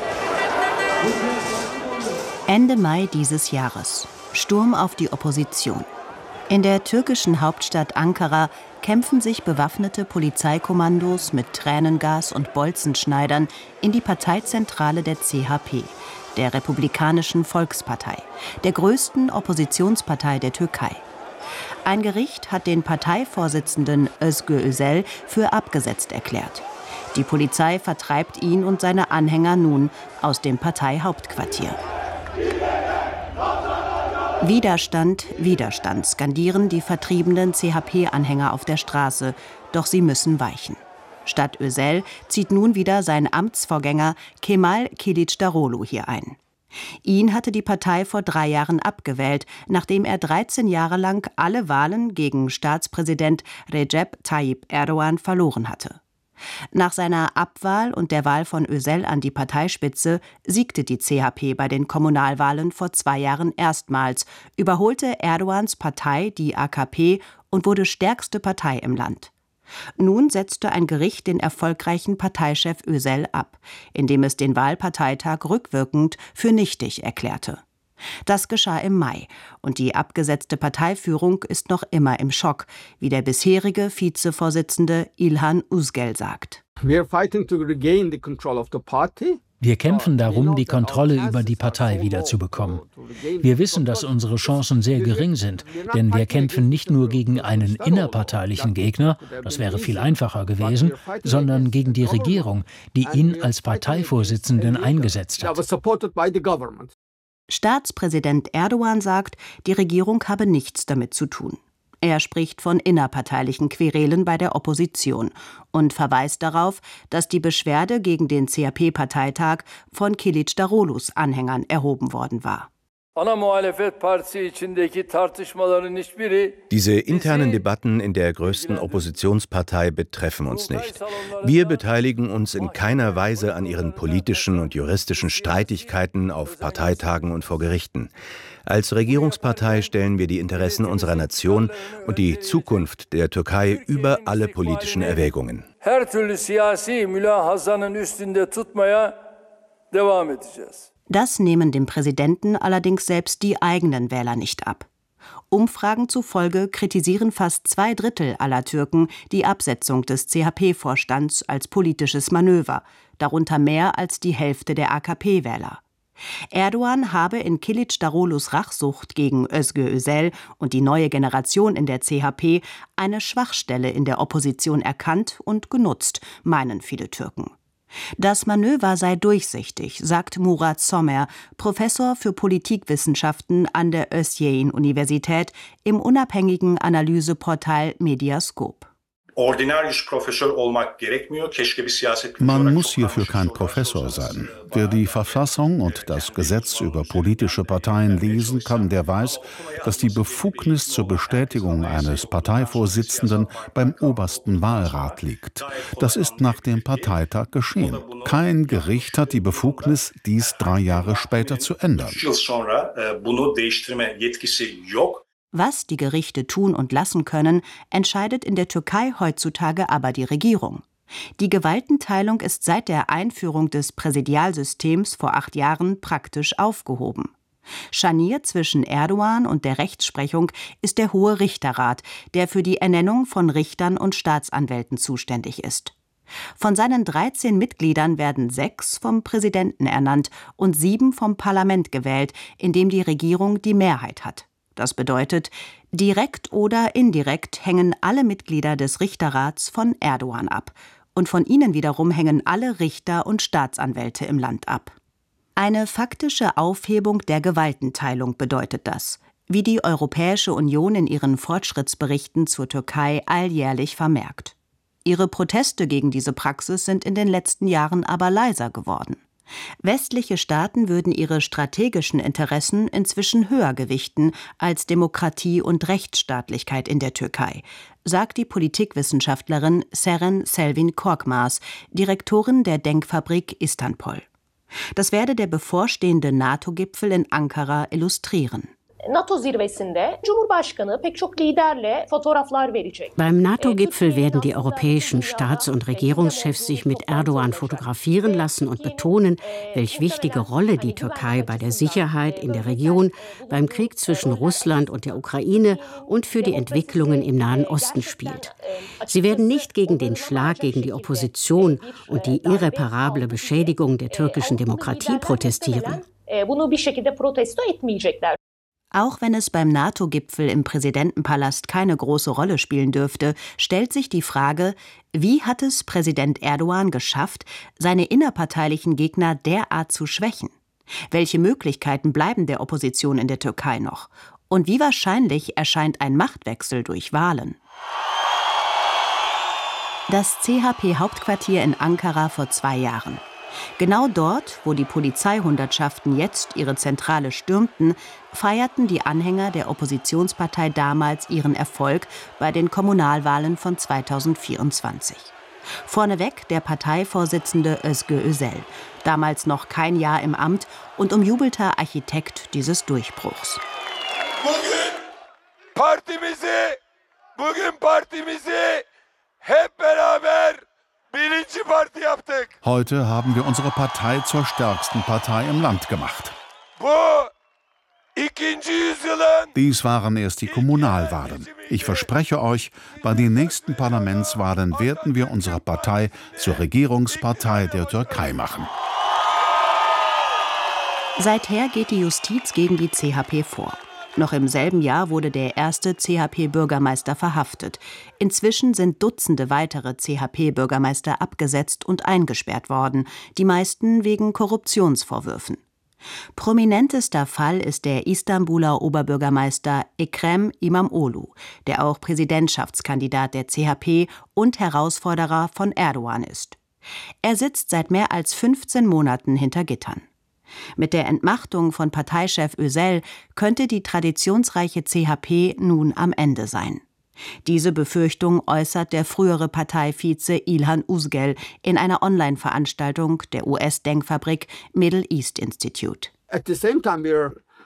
Ende Mai dieses Jahres. Sturm auf die Opposition. In der türkischen Hauptstadt Ankara kämpfen sich bewaffnete Polizeikommandos mit Tränengas und Bolzenschneidern in die Parteizentrale der CHP, der Republikanischen Volkspartei, der größten Oppositionspartei der Türkei. Ein Gericht hat den Parteivorsitzenden Özgür Özel für abgesetzt erklärt. Die Polizei vertreibt ihn und seine Anhänger nun aus dem Parteihauptquartier. Widerstand, Widerstand, skandieren die vertriebenen CHP-Anhänger auf der Straße, doch sie müssen weichen. Statt Özel zieht nun wieder sein Amtsvorgänger Kemal Kılıçdaroğlu hier ein. Ihn hatte die Partei vor 3 Jahren abgewählt, nachdem er 13 Jahre lang alle Wahlen gegen Staatspräsident Recep Tayyip Erdogan verloren hatte. Nach seiner Abwahl und der Wahl von Özel an die Parteispitze siegte die CHP bei den Kommunalwahlen vor 2 Jahren erstmals, überholte Erdogans Partei, die AKP, und wurde stärkste Partei im Land. Nun setzte ein Gericht den erfolgreichen Parteichef Özel ab, indem es den Wahlparteitag rückwirkend für nichtig erklärte. Das geschah im Mai und die abgesetzte Parteiführung ist noch immer im Schock, wie der bisherige Vizevorsitzende İlhan Uzgel sagt. We are fighting to regain the control of the party. Wir kämpfen darum, die Kontrolle über die Partei wiederzubekommen. Wir wissen, dass unsere Chancen sehr gering sind, denn wir kämpfen nicht nur gegen einen innerparteilichen Gegner, das wäre viel einfacher gewesen, sondern gegen die Regierung, die ihn als Parteivorsitzenden eingesetzt hat. Staatspräsident Erdogan sagt, die Regierung habe nichts damit zu tun. Er spricht von innerparteilichen Querelen bei der Opposition und verweist darauf, dass die Beschwerde gegen den CHP-Parteitag von Kılıçdaroğlu's Anhängern erhoben worden war. Diese internen Debatten in der größten Oppositionspartei betreffen uns nicht. Wir beteiligen uns in keiner Weise an ihren politischen und juristischen Streitigkeiten auf Parteitagen und vor Gerichten. Als Regierungspartei stellen wir die Interessen unserer Nation und die Zukunft der Türkei über alle politischen Erwägungen. Das nehmen dem Präsidenten allerdings selbst die eigenen Wähler nicht ab. Umfragen zufolge kritisieren fast 2/3 aller Türken die Absetzung des CHP-Vorstands als politisches Manöver, darunter mehr als die Hälfte der AKP-Wähler. Erdogan habe in Kılıçdaroğlu's Rachsucht gegen Özgür Özel und die neue Generation in der CHP eine Schwachstelle in der Opposition erkannt und genutzt, meinen viele Türken. Das Manöver sei durchsichtig, sagt Murat Somer, Professor für Politikwissenschaften an der Özyeğin-Universität im unabhängigen Analyseportal Mediaskop. Man muss hierfür kein Professor sein. Wer die Verfassung und das Gesetz über politische Parteien lesen kann, der weiß, dass die Befugnis zur Bestätigung eines Parteivorsitzenden beim obersten Wahlrat liegt. Das ist nach dem Parteitag geschehen. Kein Gericht hat die Befugnis, dies 3 Jahre später zu ändern. Was die Gerichte tun und lassen können, entscheidet in der Türkei heutzutage aber die Regierung. Die Gewaltenteilung ist seit der Einführung des Präsidialsystems vor 8 Jahren praktisch aufgehoben. Scharnier zwischen Erdogan und der Rechtsprechung ist der Hohe Richterrat, der für die Ernennung von Richtern und Staatsanwälten zuständig ist. Von seinen 13 Mitgliedern werden 6 vom Präsidenten ernannt und 7 vom Parlament gewählt, in dem die Regierung die Mehrheit hat. Das bedeutet, direkt oder indirekt hängen alle Mitglieder des Richterrats von Erdogan ab. Und von ihnen wiederum hängen alle Richter und Staatsanwälte im Land ab. Eine faktische Aufhebung der Gewaltenteilung bedeutet das, wie die Europäische Union in ihren Fortschrittsberichten zur Türkei alljährlich vermerkt. Ihre Proteste gegen diese Praxis sind in den letzten Jahren aber leiser geworden. Westliche Staaten würden ihre strategischen Interessen inzwischen höher gewichten als Demokratie und Rechtsstaatlichkeit in der Türkei, sagt die Politikwissenschaftlerin Seren Selvin Korkmaz, Direktorin der Denkfabrik Istanbul. Das werde der bevorstehende NATO-Gipfel in Ankara illustrieren. Beim NATO-Gipfel werden die europäischen Staats- und Regierungschefs sich mit Erdogan fotografieren lassen und betonen, welch wichtige Rolle die Türkei bei der Sicherheit in der Region, beim Krieg zwischen Russland und der Ukraine und für die Entwicklungen im Nahen Osten spielt. Sie werden nicht gegen den Schlag gegen die Opposition und die irreparable Beschädigung der türkischen Demokratie protestieren. Auch wenn es beim NATO-Gipfel im Präsidentenpalast keine große Rolle spielen dürfte, stellt sich die Frage, wie hat es Präsident Erdogan geschafft, seine innerparteilichen Gegner derart zu schwächen? Welche Möglichkeiten bleiben der Opposition in der Türkei noch? Und wie wahrscheinlich erscheint ein Machtwechsel durch Wahlen? Das CHP-Hauptquartier in Ankara vor 2 Jahren. Genau dort, wo die Polizeihundertschaften jetzt ihre Zentrale stürmten, feierten die Anhänger der Oppositionspartei damals ihren Erfolg bei den Kommunalwahlen von 2024. Vorneweg der Parteivorsitzende Özgür Özel, damals noch kein Jahr im Amt und umjubelter Architekt dieses Durchbruchs. Heute haben wir unsere Partei zur stärksten Partei im Land gemacht. Dies waren erst die Kommunalwahlen. Ich verspreche euch, bei den nächsten Parlamentswahlen werden wir unsere Partei zur Regierungspartei der Türkei machen. Seither geht die Justiz gegen die CHP vor. Noch im selben Jahr wurde der erste CHP-Bürgermeister verhaftet. Inzwischen sind Dutzende weitere CHP-Bürgermeister abgesetzt und eingesperrt worden, die meisten wegen Korruptionsvorwürfen. Prominentester Fall ist der Istanbuler Oberbürgermeister Ekrem İmamoğlu, der auch Präsidentschaftskandidat der CHP und Herausforderer von Erdogan ist. Er sitzt seit mehr als 15 Monaten hinter Gittern. Mit der Entmachtung von Parteichef Özel könnte die traditionsreiche CHP nun am Ende sein. Diese Befürchtung äußert der frühere Parteivize İlhan Uzgel in einer Online-Veranstaltung der US-Denkfabrik Middle East Institute.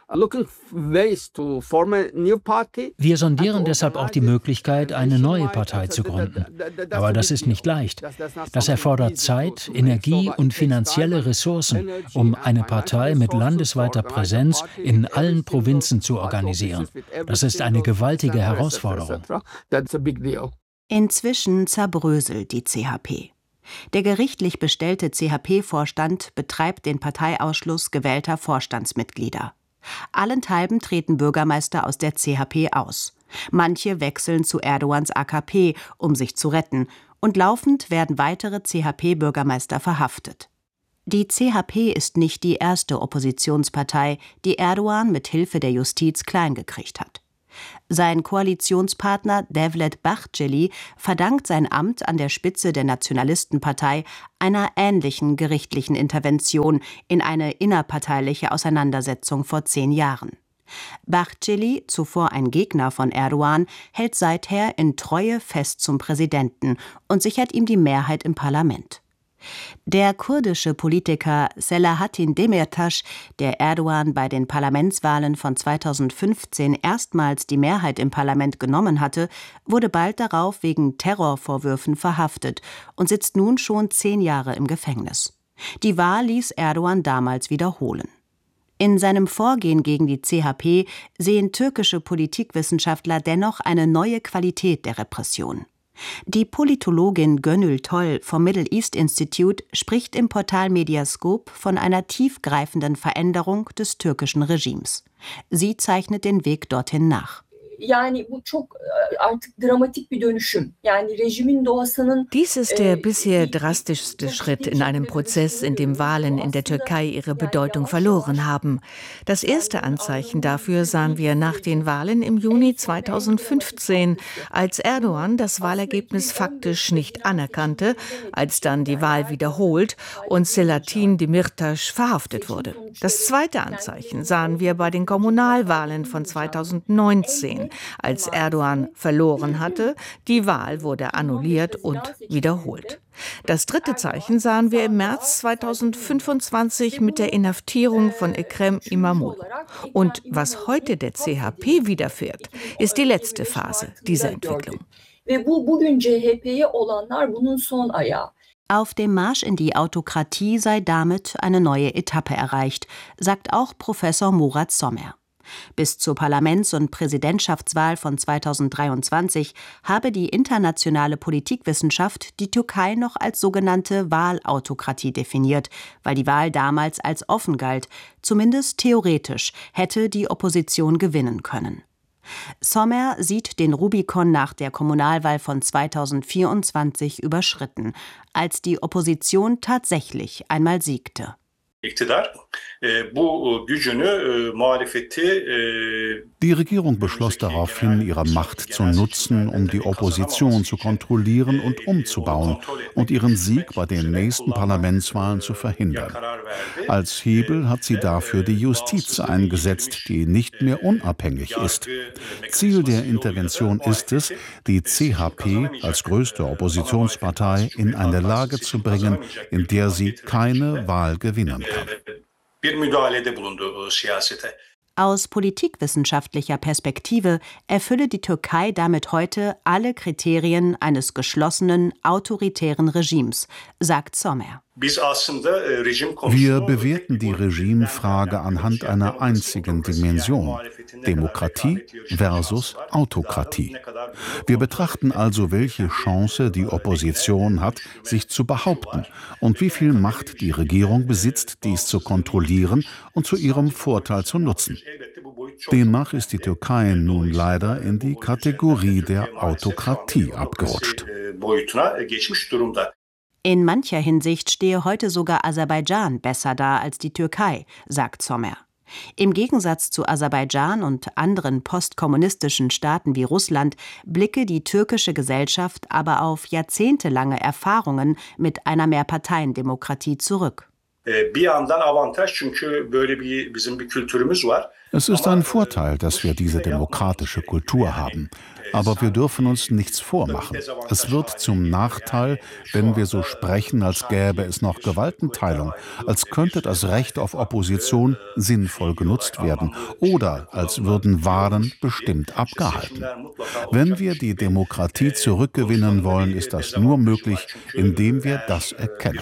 Wir sondieren deshalb auch die Möglichkeit, eine neue Partei zu gründen. Aber das ist nicht leicht. Das erfordert Zeit, Energie und finanzielle Ressourcen, um eine Partei mit landesweiter Präsenz in allen Provinzen zu organisieren. Das ist eine gewaltige Herausforderung. Inzwischen zerbröselt die CHP. Der gerichtlich bestellte CHP-Vorstand betreibt den Parteiausschluss gewählter Vorstandsmitglieder. Allenthalben treten Bürgermeister aus der CHP aus. Manche wechseln zu Erdogans AKP, um sich zu retten, und laufend werden weitere CHP-Bürgermeister verhaftet. Die CHP ist nicht die erste Oppositionspartei, die Erdogan mit Hilfe der Justiz kleingekriegt hat. Sein Koalitionspartner Devlet Bahçeli verdankt sein Amt an der Spitze der Nationalistenpartei einer ähnlichen gerichtlichen Intervention in eine innerparteiliche Auseinandersetzung vor 10 Jahren. Bahçeli, zuvor ein Gegner von Erdogan, hält seither in Treue fest zum Präsidenten und sichert ihm die Mehrheit im Parlament. Der kurdische Politiker Selahattin Demirtas, der Erdogan bei den Parlamentswahlen von 2015 erstmals die Mehrheit im Parlament genommen hatte, wurde bald darauf wegen Terrorvorwürfen verhaftet und sitzt nun schon 10 Jahre im Gefängnis. Die Wahl ließ Erdogan damals wiederholen. In seinem Vorgehen gegen die CHP sehen türkische Politikwissenschaftler dennoch eine neue Qualität der Repression. Die Politologin Gönül Toll vom Middle East Institute spricht im Portal Mediascope von einer tiefgreifenden Veränderung des türkischen Regimes. Sie zeichnet den Weg dorthin nach. Dies ist der bisher drastischste Schritt in einem Prozess, in dem Wahlen in der Türkei ihre Bedeutung verloren haben. Das erste Anzeichen dafür sahen wir nach den Wahlen im Juni 2015, als Erdogan das Wahlergebnis faktisch nicht anerkannte, als dann die Wahl wiederholt und Selahattin Demirtas verhaftet wurde. Das zweite Anzeichen sahen wir bei den Kommunalwahlen von 2019. Als Erdogan verloren hatte, die Wahl wurde annulliert und wiederholt. Das dritte Zeichen sahen wir im März 2025 mit der Inhaftierung von Ekrem İmamoğlu. Und was heute der CHP widerfährt, ist die letzte Phase dieser Entwicklung. Auf dem Marsch in die Autokratie sei damit eine neue Etappe erreicht, sagt auch Professor Murat Somer. Bis zur Parlaments- und Präsidentschaftswahl von 2023 habe die internationale Politikwissenschaft die Türkei noch als sogenannte Wahlautokratie definiert, weil die Wahl damals als offen galt, zumindest theoretisch hätte die Opposition gewinnen können. Somer sieht den Rubikon nach der Kommunalwahl von 2024 überschritten, als die Opposition tatsächlich einmal siegte. Die Regierung beschloss daraufhin, ihre Macht zu nutzen, um die Opposition zu kontrollieren und umzubauen und ihren Sieg bei den nächsten Parlamentswahlen zu verhindern. Als Hebel hat sie dafür die Justiz eingesetzt, die nicht mehr unabhängig ist. Ziel der Intervention ist es, die CHP als größte Oppositionspartei in eine Lage zu bringen, in der sie keine Wahl gewinnen kann. Aus politikwissenschaftlicher Perspektive erfülle die Türkei damit heute alle Kriterien eines geschlossenen, autoritären Regimes, sagt Somer. Wir bewerten die Regimefrage anhand einer einzigen Dimension: Demokratie versus Autokratie. Wir betrachten also, welche Chance die Opposition hat, sich zu behaupten, und wie viel Macht die Regierung besitzt, dies zu kontrollieren und zu ihrem Vorteil zu nutzen. Demnach ist die Türkei nun leider in die Kategorie der Autokratie abgerutscht. In mancher Hinsicht stehe heute sogar Aserbaidschan besser da als die Türkei, sagt Somer. Im Gegensatz zu Aserbaidschan und anderen postkommunistischen Staaten wie Russland blicke die türkische Gesellschaft aber auf jahrzehntelange Erfahrungen mit einer Mehrparteiendemokratie zurück. Es ist ein Vorteil, dass wir diese demokratische Kultur haben. Aber wir dürfen uns nichts vormachen. Es wird zum Nachteil, wenn wir so sprechen, als gäbe es noch Gewaltenteilung, als könnte das Recht auf Opposition sinnvoll genutzt werden oder als würden Wahlen bestimmt abgehalten. Wenn wir die Demokratie zurückgewinnen wollen, ist das nur möglich, indem wir das erkennen.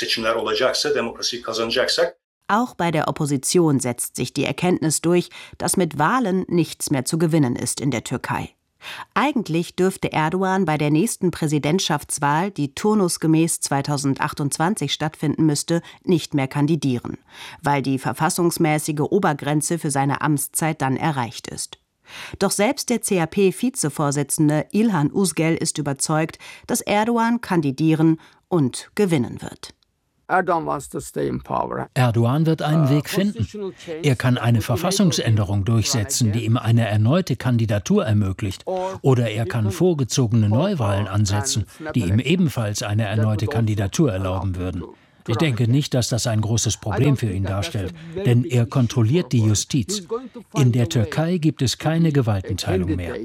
Auch bei der Opposition setzt sich die Erkenntnis durch, dass mit Wahlen nichts mehr zu gewinnen ist in der Türkei. Eigentlich dürfte Erdogan bei der nächsten Präsidentschaftswahl, die turnusgemäß 2028 stattfinden müsste, nicht mehr kandidieren, weil die verfassungsmäßige Obergrenze für seine Amtszeit dann erreicht ist. Doch selbst der CHP-Vizevorsitzende İlhan Uzgel ist überzeugt, dass Erdogan kandidieren und gewinnen wird. Erdogan wird einen Weg finden. Er kann eine Verfassungsänderung durchsetzen, die ihm eine erneute Kandidatur ermöglicht. Oder er kann vorgezogene Neuwahlen ansetzen, die ihm ebenfalls eine erneute Kandidatur erlauben würden. Ich denke nicht, dass das ein großes Problem für ihn darstellt, denn er kontrolliert die Justiz. In der Türkei gibt es keine Gewaltenteilung mehr.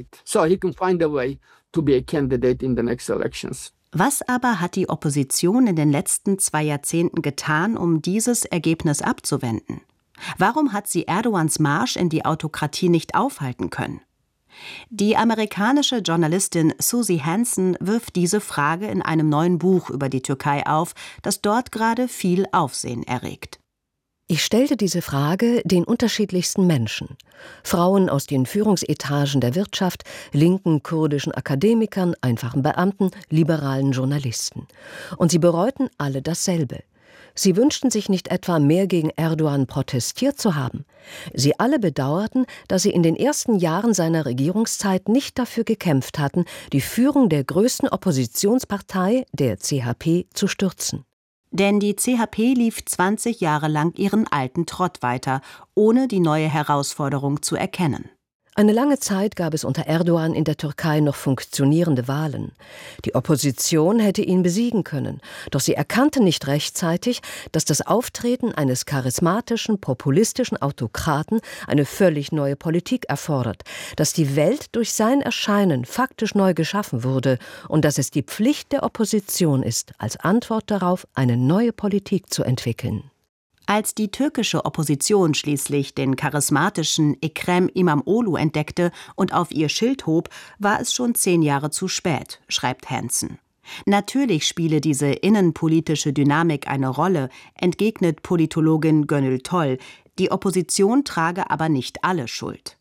Was aber hat die Opposition in den letzten 2 Jahrzehnten getan, um dieses Ergebnis abzuwenden? Warum hat sie Erdogans Marsch in die Autokratie nicht aufhalten können? Die amerikanische Journalistin Susie Hansen wirft diese Frage in einem neuen Buch über die Türkei auf, das dort gerade viel Aufsehen erregt. Ich stellte diese Frage den unterschiedlichsten Menschen. Frauen aus den Führungsetagen der Wirtschaft, linken kurdischen Akademikern, einfachen Beamten, liberalen Journalisten. Und sie bereuten alle dasselbe. Sie wünschten sich nicht etwa mehr gegen Erdogan protestiert zu haben. Sie alle bedauerten, dass sie in den ersten Jahren seiner Regierungszeit nicht dafür gekämpft hatten, die Führung der größten Oppositionspartei, der CHP, zu stürzen. Denn die CHP lief 20 Jahre lang ihren alten Trott weiter, ohne die neue Herausforderung zu erkennen. Eine lange Zeit gab es unter Erdogan in der Türkei noch funktionierende Wahlen. Die Opposition hätte ihn besiegen können, doch sie erkannte nicht rechtzeitig, dass das Auftreten eines charismatischen, populistischen Autokraten eine völlig neue Politik erfordert, dass die Welt durch sein Erscheinen faktisch neu geschaffen wurde und dass es die Pflicht der Opposition ist, als Antwort darauf eine neue Politik zu entwickeln. Als die türkische Opposition schließlich den charismatischen Ekrem İmamoğlu entdeckte und auf ihr Schild hob, war es schon 10 Jahre zu spät, schreibt Hansen. Natürlich spiele diese innenpolitische Dynamik eine Rolle, entgegnet Politologin Gönül Toll. Die Opposition trage aber nicht alle Schuld.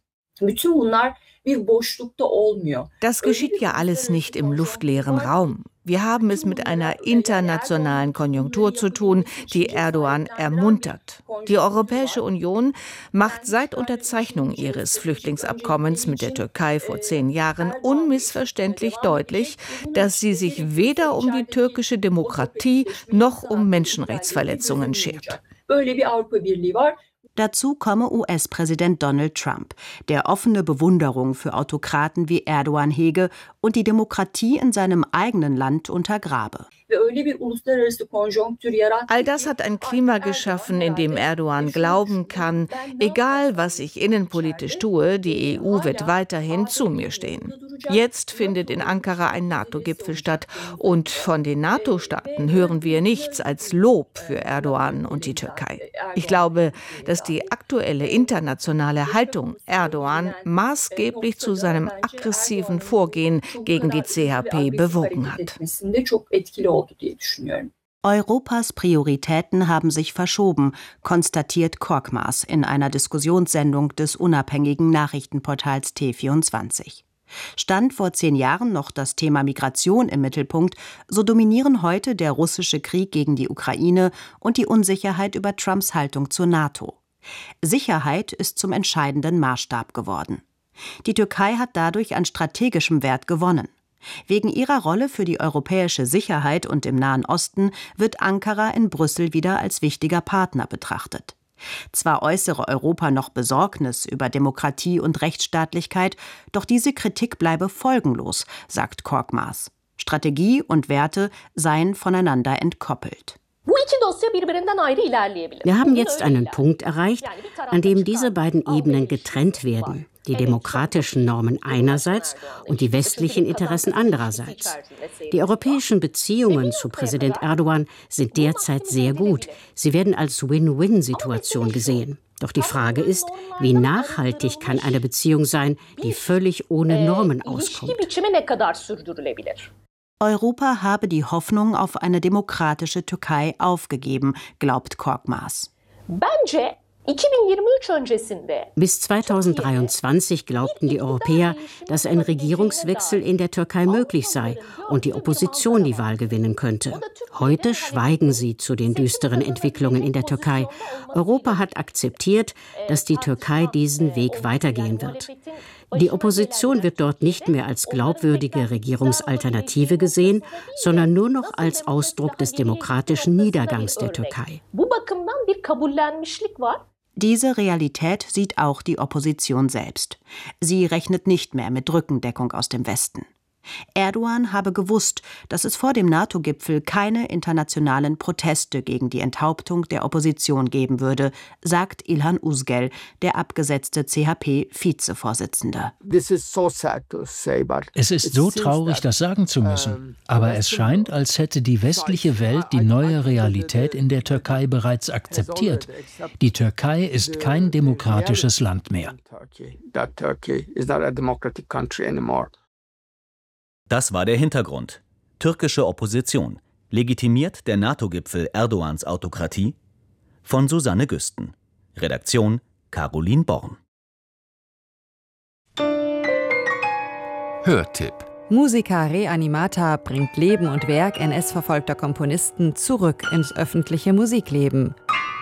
Das geschieht ja alles nicht im luftleeren Raum. Wir haben es mit einer internationalen Konjunktur zu tun, die Erdogan ermuntert. Die Europäische Union macht seit Unterzeichnung ihres Flüchtlingsabkommens mit der Türkei vor 10 Jahren unmissverständlich deutlich, dass sie sich weder um die türkische Demokratie noch um Menschenrechtsverletzungen schert. Dazu komme US-Präsident Donald Trump, der offene Bewunderung für Autokraten wie Erdogan hege und die Demokratie in seinem eigenen Land untergrabe. All das hat ein Klima geschaffen, in dem Erdogan glauben kann, egal was ich innenpolitisch tue, die EU wird weiterhin zu mir stehen. Jetzt findet in Ankara ein NATO-Gipfel statt und von den NATO-Staaten hören wir nichts als Lob für Erdogan und die Türkei. Ich glaube, dass die aktuelle internationale Haltung Erdogan maßgeblich zu seinem aggressiven Vorgehen gegen die CHP bewogen hat. Europas Prioritäten haben sich verschoben, konstatiert Korkmaz in einer Diskussionssendung des unabhängigen Nachrichtenportals T24. Stand vor 10 Jahren noch das Thema Migration im Mittelpunkt, so dominieren heute der russische Krieg gegen die Ukraine und die Unsicherheit über Trumps Haltung zur NATO. Sicherheit ist zum entscheidenden Maßstab geworden. Die Türkei hat dadurch an strategischem Wert gewonnen. Wegen ihrer Rolle für die europäische Sicherheit und im Nahen Osten wird Ankara in Brüssel wieder als wichtiger Partner betrachtet. Zwar äußere Europa noch Besorgnis über Demokratie und Rechtsstaatlichkeit, doch diese Kritik bleibe folgenlos, sagt Korkmaz. Strategie und Werte seien voneinander entkoppelt. Wir haben jetzt einen Punkt erreicht, an dem diese beiden Ebenen getrennt werden. die demokratischen Normen einerseits und die westlichen Interessen andererseits. Die europäischen Beziehungen zu Präsident Erdogan sind derzeit sehr gut. Sie werden als Win-Win-Situation gesehen. Doch die Frage ist, wie nachhaltig kann eine Beziehung sein, die völlig ohne Normen auskommt? Europa habe die Hoffnung auf eine demokratische Türkei aufgegeben, glaubt Korkmaz. Bis 2023 glaubten die Europäer, dass ein Regierungswechsel in der Türkei möglich sei und die Opposition die Wahl gewinnen könnte. Heute schweigen sie zu den düsteren Entwicklungen in der Türkei. Europa hat akzeptiert, dass die Türkei diesen Weg weitergehen wird. Die Opposition wird dort nicht mehr als glaubwürdige Regierungsalternative gesehen, sondern nur noch als Ausdruck des demokratischen Niedergangs der Türkei. Diese Realität sieht auch die Opposition selbst. Sie rechnet nicht mehr mit Rückendeckung aus dem Westen. Erdogan habe gewusst, dass es vor dem NATO-Gipfel keine internationalen Proteste gegen die Enthauptung der Opposition geben würde, sagt İlhan Uzgel, der abgesetzte CHP-Vizevorsitzende. Es ist so traurig, das sagen zu müssen. Aber es scheint, als hätte die westliche Welt die neue Realität in der Türkei bereits akzeptiert. Die Türkei ist kein demokratisches Land mehr. Das war der Hintergrund. Türkische Opposition. Legitimiert der NATO-Gipfel Erdogans Autokratie? Von Susanne Güsten. Redaktion Caroline Born. Hörtipp. Musica Reanimata bringt Leben und Werk NS-verfolgter Komponisten zurück ins öffentliche Musikleben.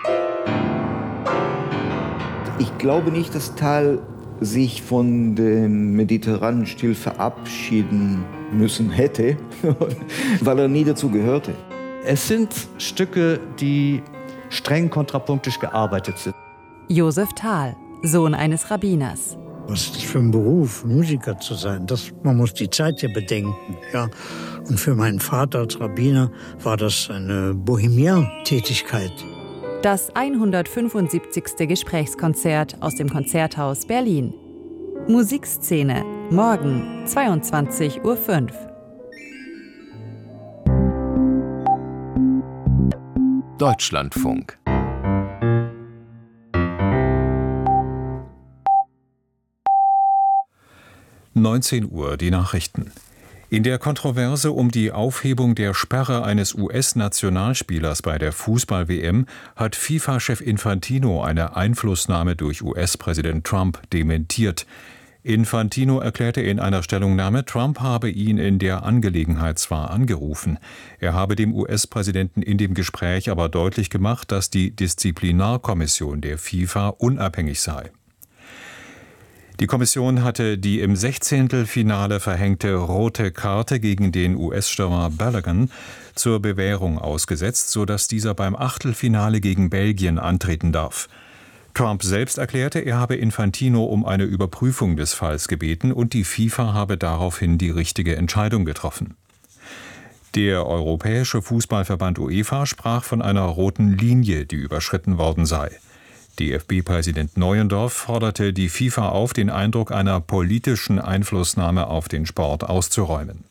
Ich glaube nicht, dass Tal sich von dem mediterranen Stil verabschieden müssen hätte, weil er nie dazu gehörte. Es sind Stücke, die streng kontrapunktisch gearbeitet sind. Josef Tal, Sohn eines Rabbiners. Was ist das für ein Beruf, Musiker zu sein? Man muss die Zeit ja bedenken. Ja. Und für meinen Vater als Rabbiner war das eine Bohemian-Tätigkeit. Das 175. Gesprächskonzert aus dem Konzerthaus Berlin. Musikszene, morgen 22:05 Uhr. Deutschlandfunk. Uhr, die Nachrichten. In der Kontroverse um die Aufhebung der Sperre eines US-Nationalspielers bei der Fußball-WM hat FIFA-Chef Infantino eine Einflussnahme durch US-Präsident Trump dementiert. Infantino erklärte in einer Stellungnahme, Trump habe ihn in der Angelegenheit zwar angerufen, er habe dem US-Präsidenten in dem Gespräch aber deutlich gemacht, dass die Disziplinarkommission der FIFA unabhängig sei. Die Kommission hatte die im 16. verhängte rote Karte gegen den US-Stürmer Balogun zur Bewährung ausgesetzt, sodass dieser beim Achtelfinale gegen Belgien antreten darf. Trump selbst erklärte, er habe Infantino um eine Überprüfung des Falls gebeten und die FIFA habe daraufhin die richtige Entscheidung getroffen. Der Europäische Fußballverband UEFA sprach von einer roten Linie, die überschritten worden sei. DFB-Präsident Neuendorf forderte die FIFA auf, den Eindruck einer politischen Einflussnahme auf den Sport auszuräumen.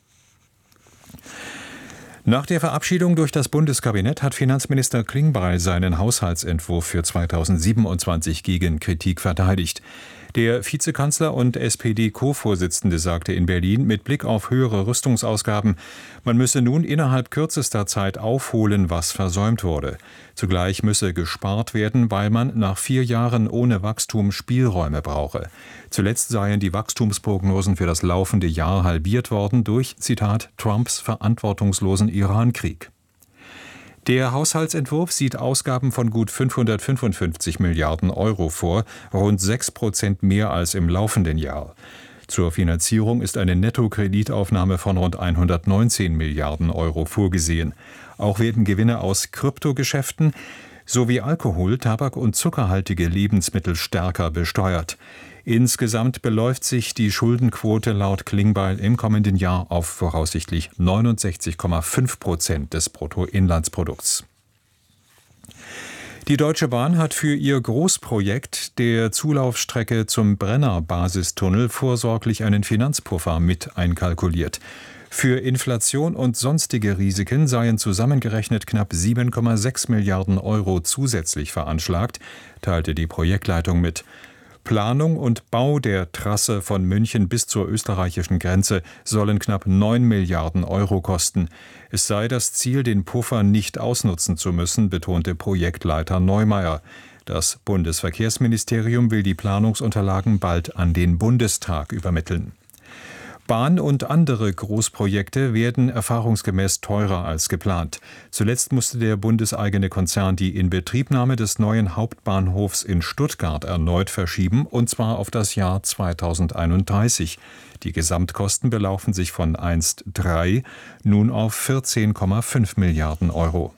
Nach der Verabschiedung durch das Bundeskabinett hat Finanzminister Klingbeil seinen Haushaltsentwurf für 2027 gegen Kritik verteidigt. Der Vizekanzler und SPD-Co-Vorsitzende sagte in Berlin, mit Blick auf höhere Rüstungsausgaben, man müsse nun innerhalb kürzester Zeit aufholen, was versäumt wurde. Zugleich müsse gespart werden, weil man nach 4 Jahren ohne Wachstum Spielräume brauche. Zuletzt seien die Wachstumsprognosen für das laufende Jahr halbiert worden durch, Zitat, Trumps verantwortungslosen Irankrieg. Der Haushaltsentwurf sieht Ausgaben von gut 555 Milliarden Euro vor, rund 6% mehr als im laufenden Jahr. Zur Finanzierung ist eine Nettokreditaufnahme von rund 119 Milliarden Euro vorgesehen. Auch werden Gewinne aus Kryptogeschäften sowie Alkohol, Tabak und zuckerhaltige Lebensmittel stärker besteuert. Insgesamt beläuft sich die Schuldenquote laut Klingbeil im kommenden Jahr auf voraussichtlich 69,5% des Bruttoinlandsprodukts. Die Deutsche Bahn hat für ihr Großprojekt der Zulaufstrecke zum Brenner-Basistunnel vorsorglich einen Finanzpuffer mit einkalkuliert. Für Inflation und sonstige Risiken seien zusammengerechnet knapp 7,6 Milliarden Euro zusätzlich veranschlagt, teilte die Projektleitung mit. Planung und Bau der Trasse von München bis zur österreichischen Grenze sollen knapp 9 Milliarden Euro kosten. Es sei das Ziel, den Puffer nicht ausnutzen zu müssen, betonte Projektleiter Neumeier. Das Bundesverkehrsministerium will die Planungsunterlagen bald an den Bundestag übermitteln. Bahn und andere Großprojekte werden erfahrungsgemäß teurer als geplant. Zuletzt musste der bundeseigene Konzern die Inbetriebnahme des neuen Hauptbahnhofs in Stuttgart erneut verschieben, und zwar auf das Jahr 2031. Die Gesamtkosten belaufen sich von einst 3 nun auf 14,5 Milliarden Euro.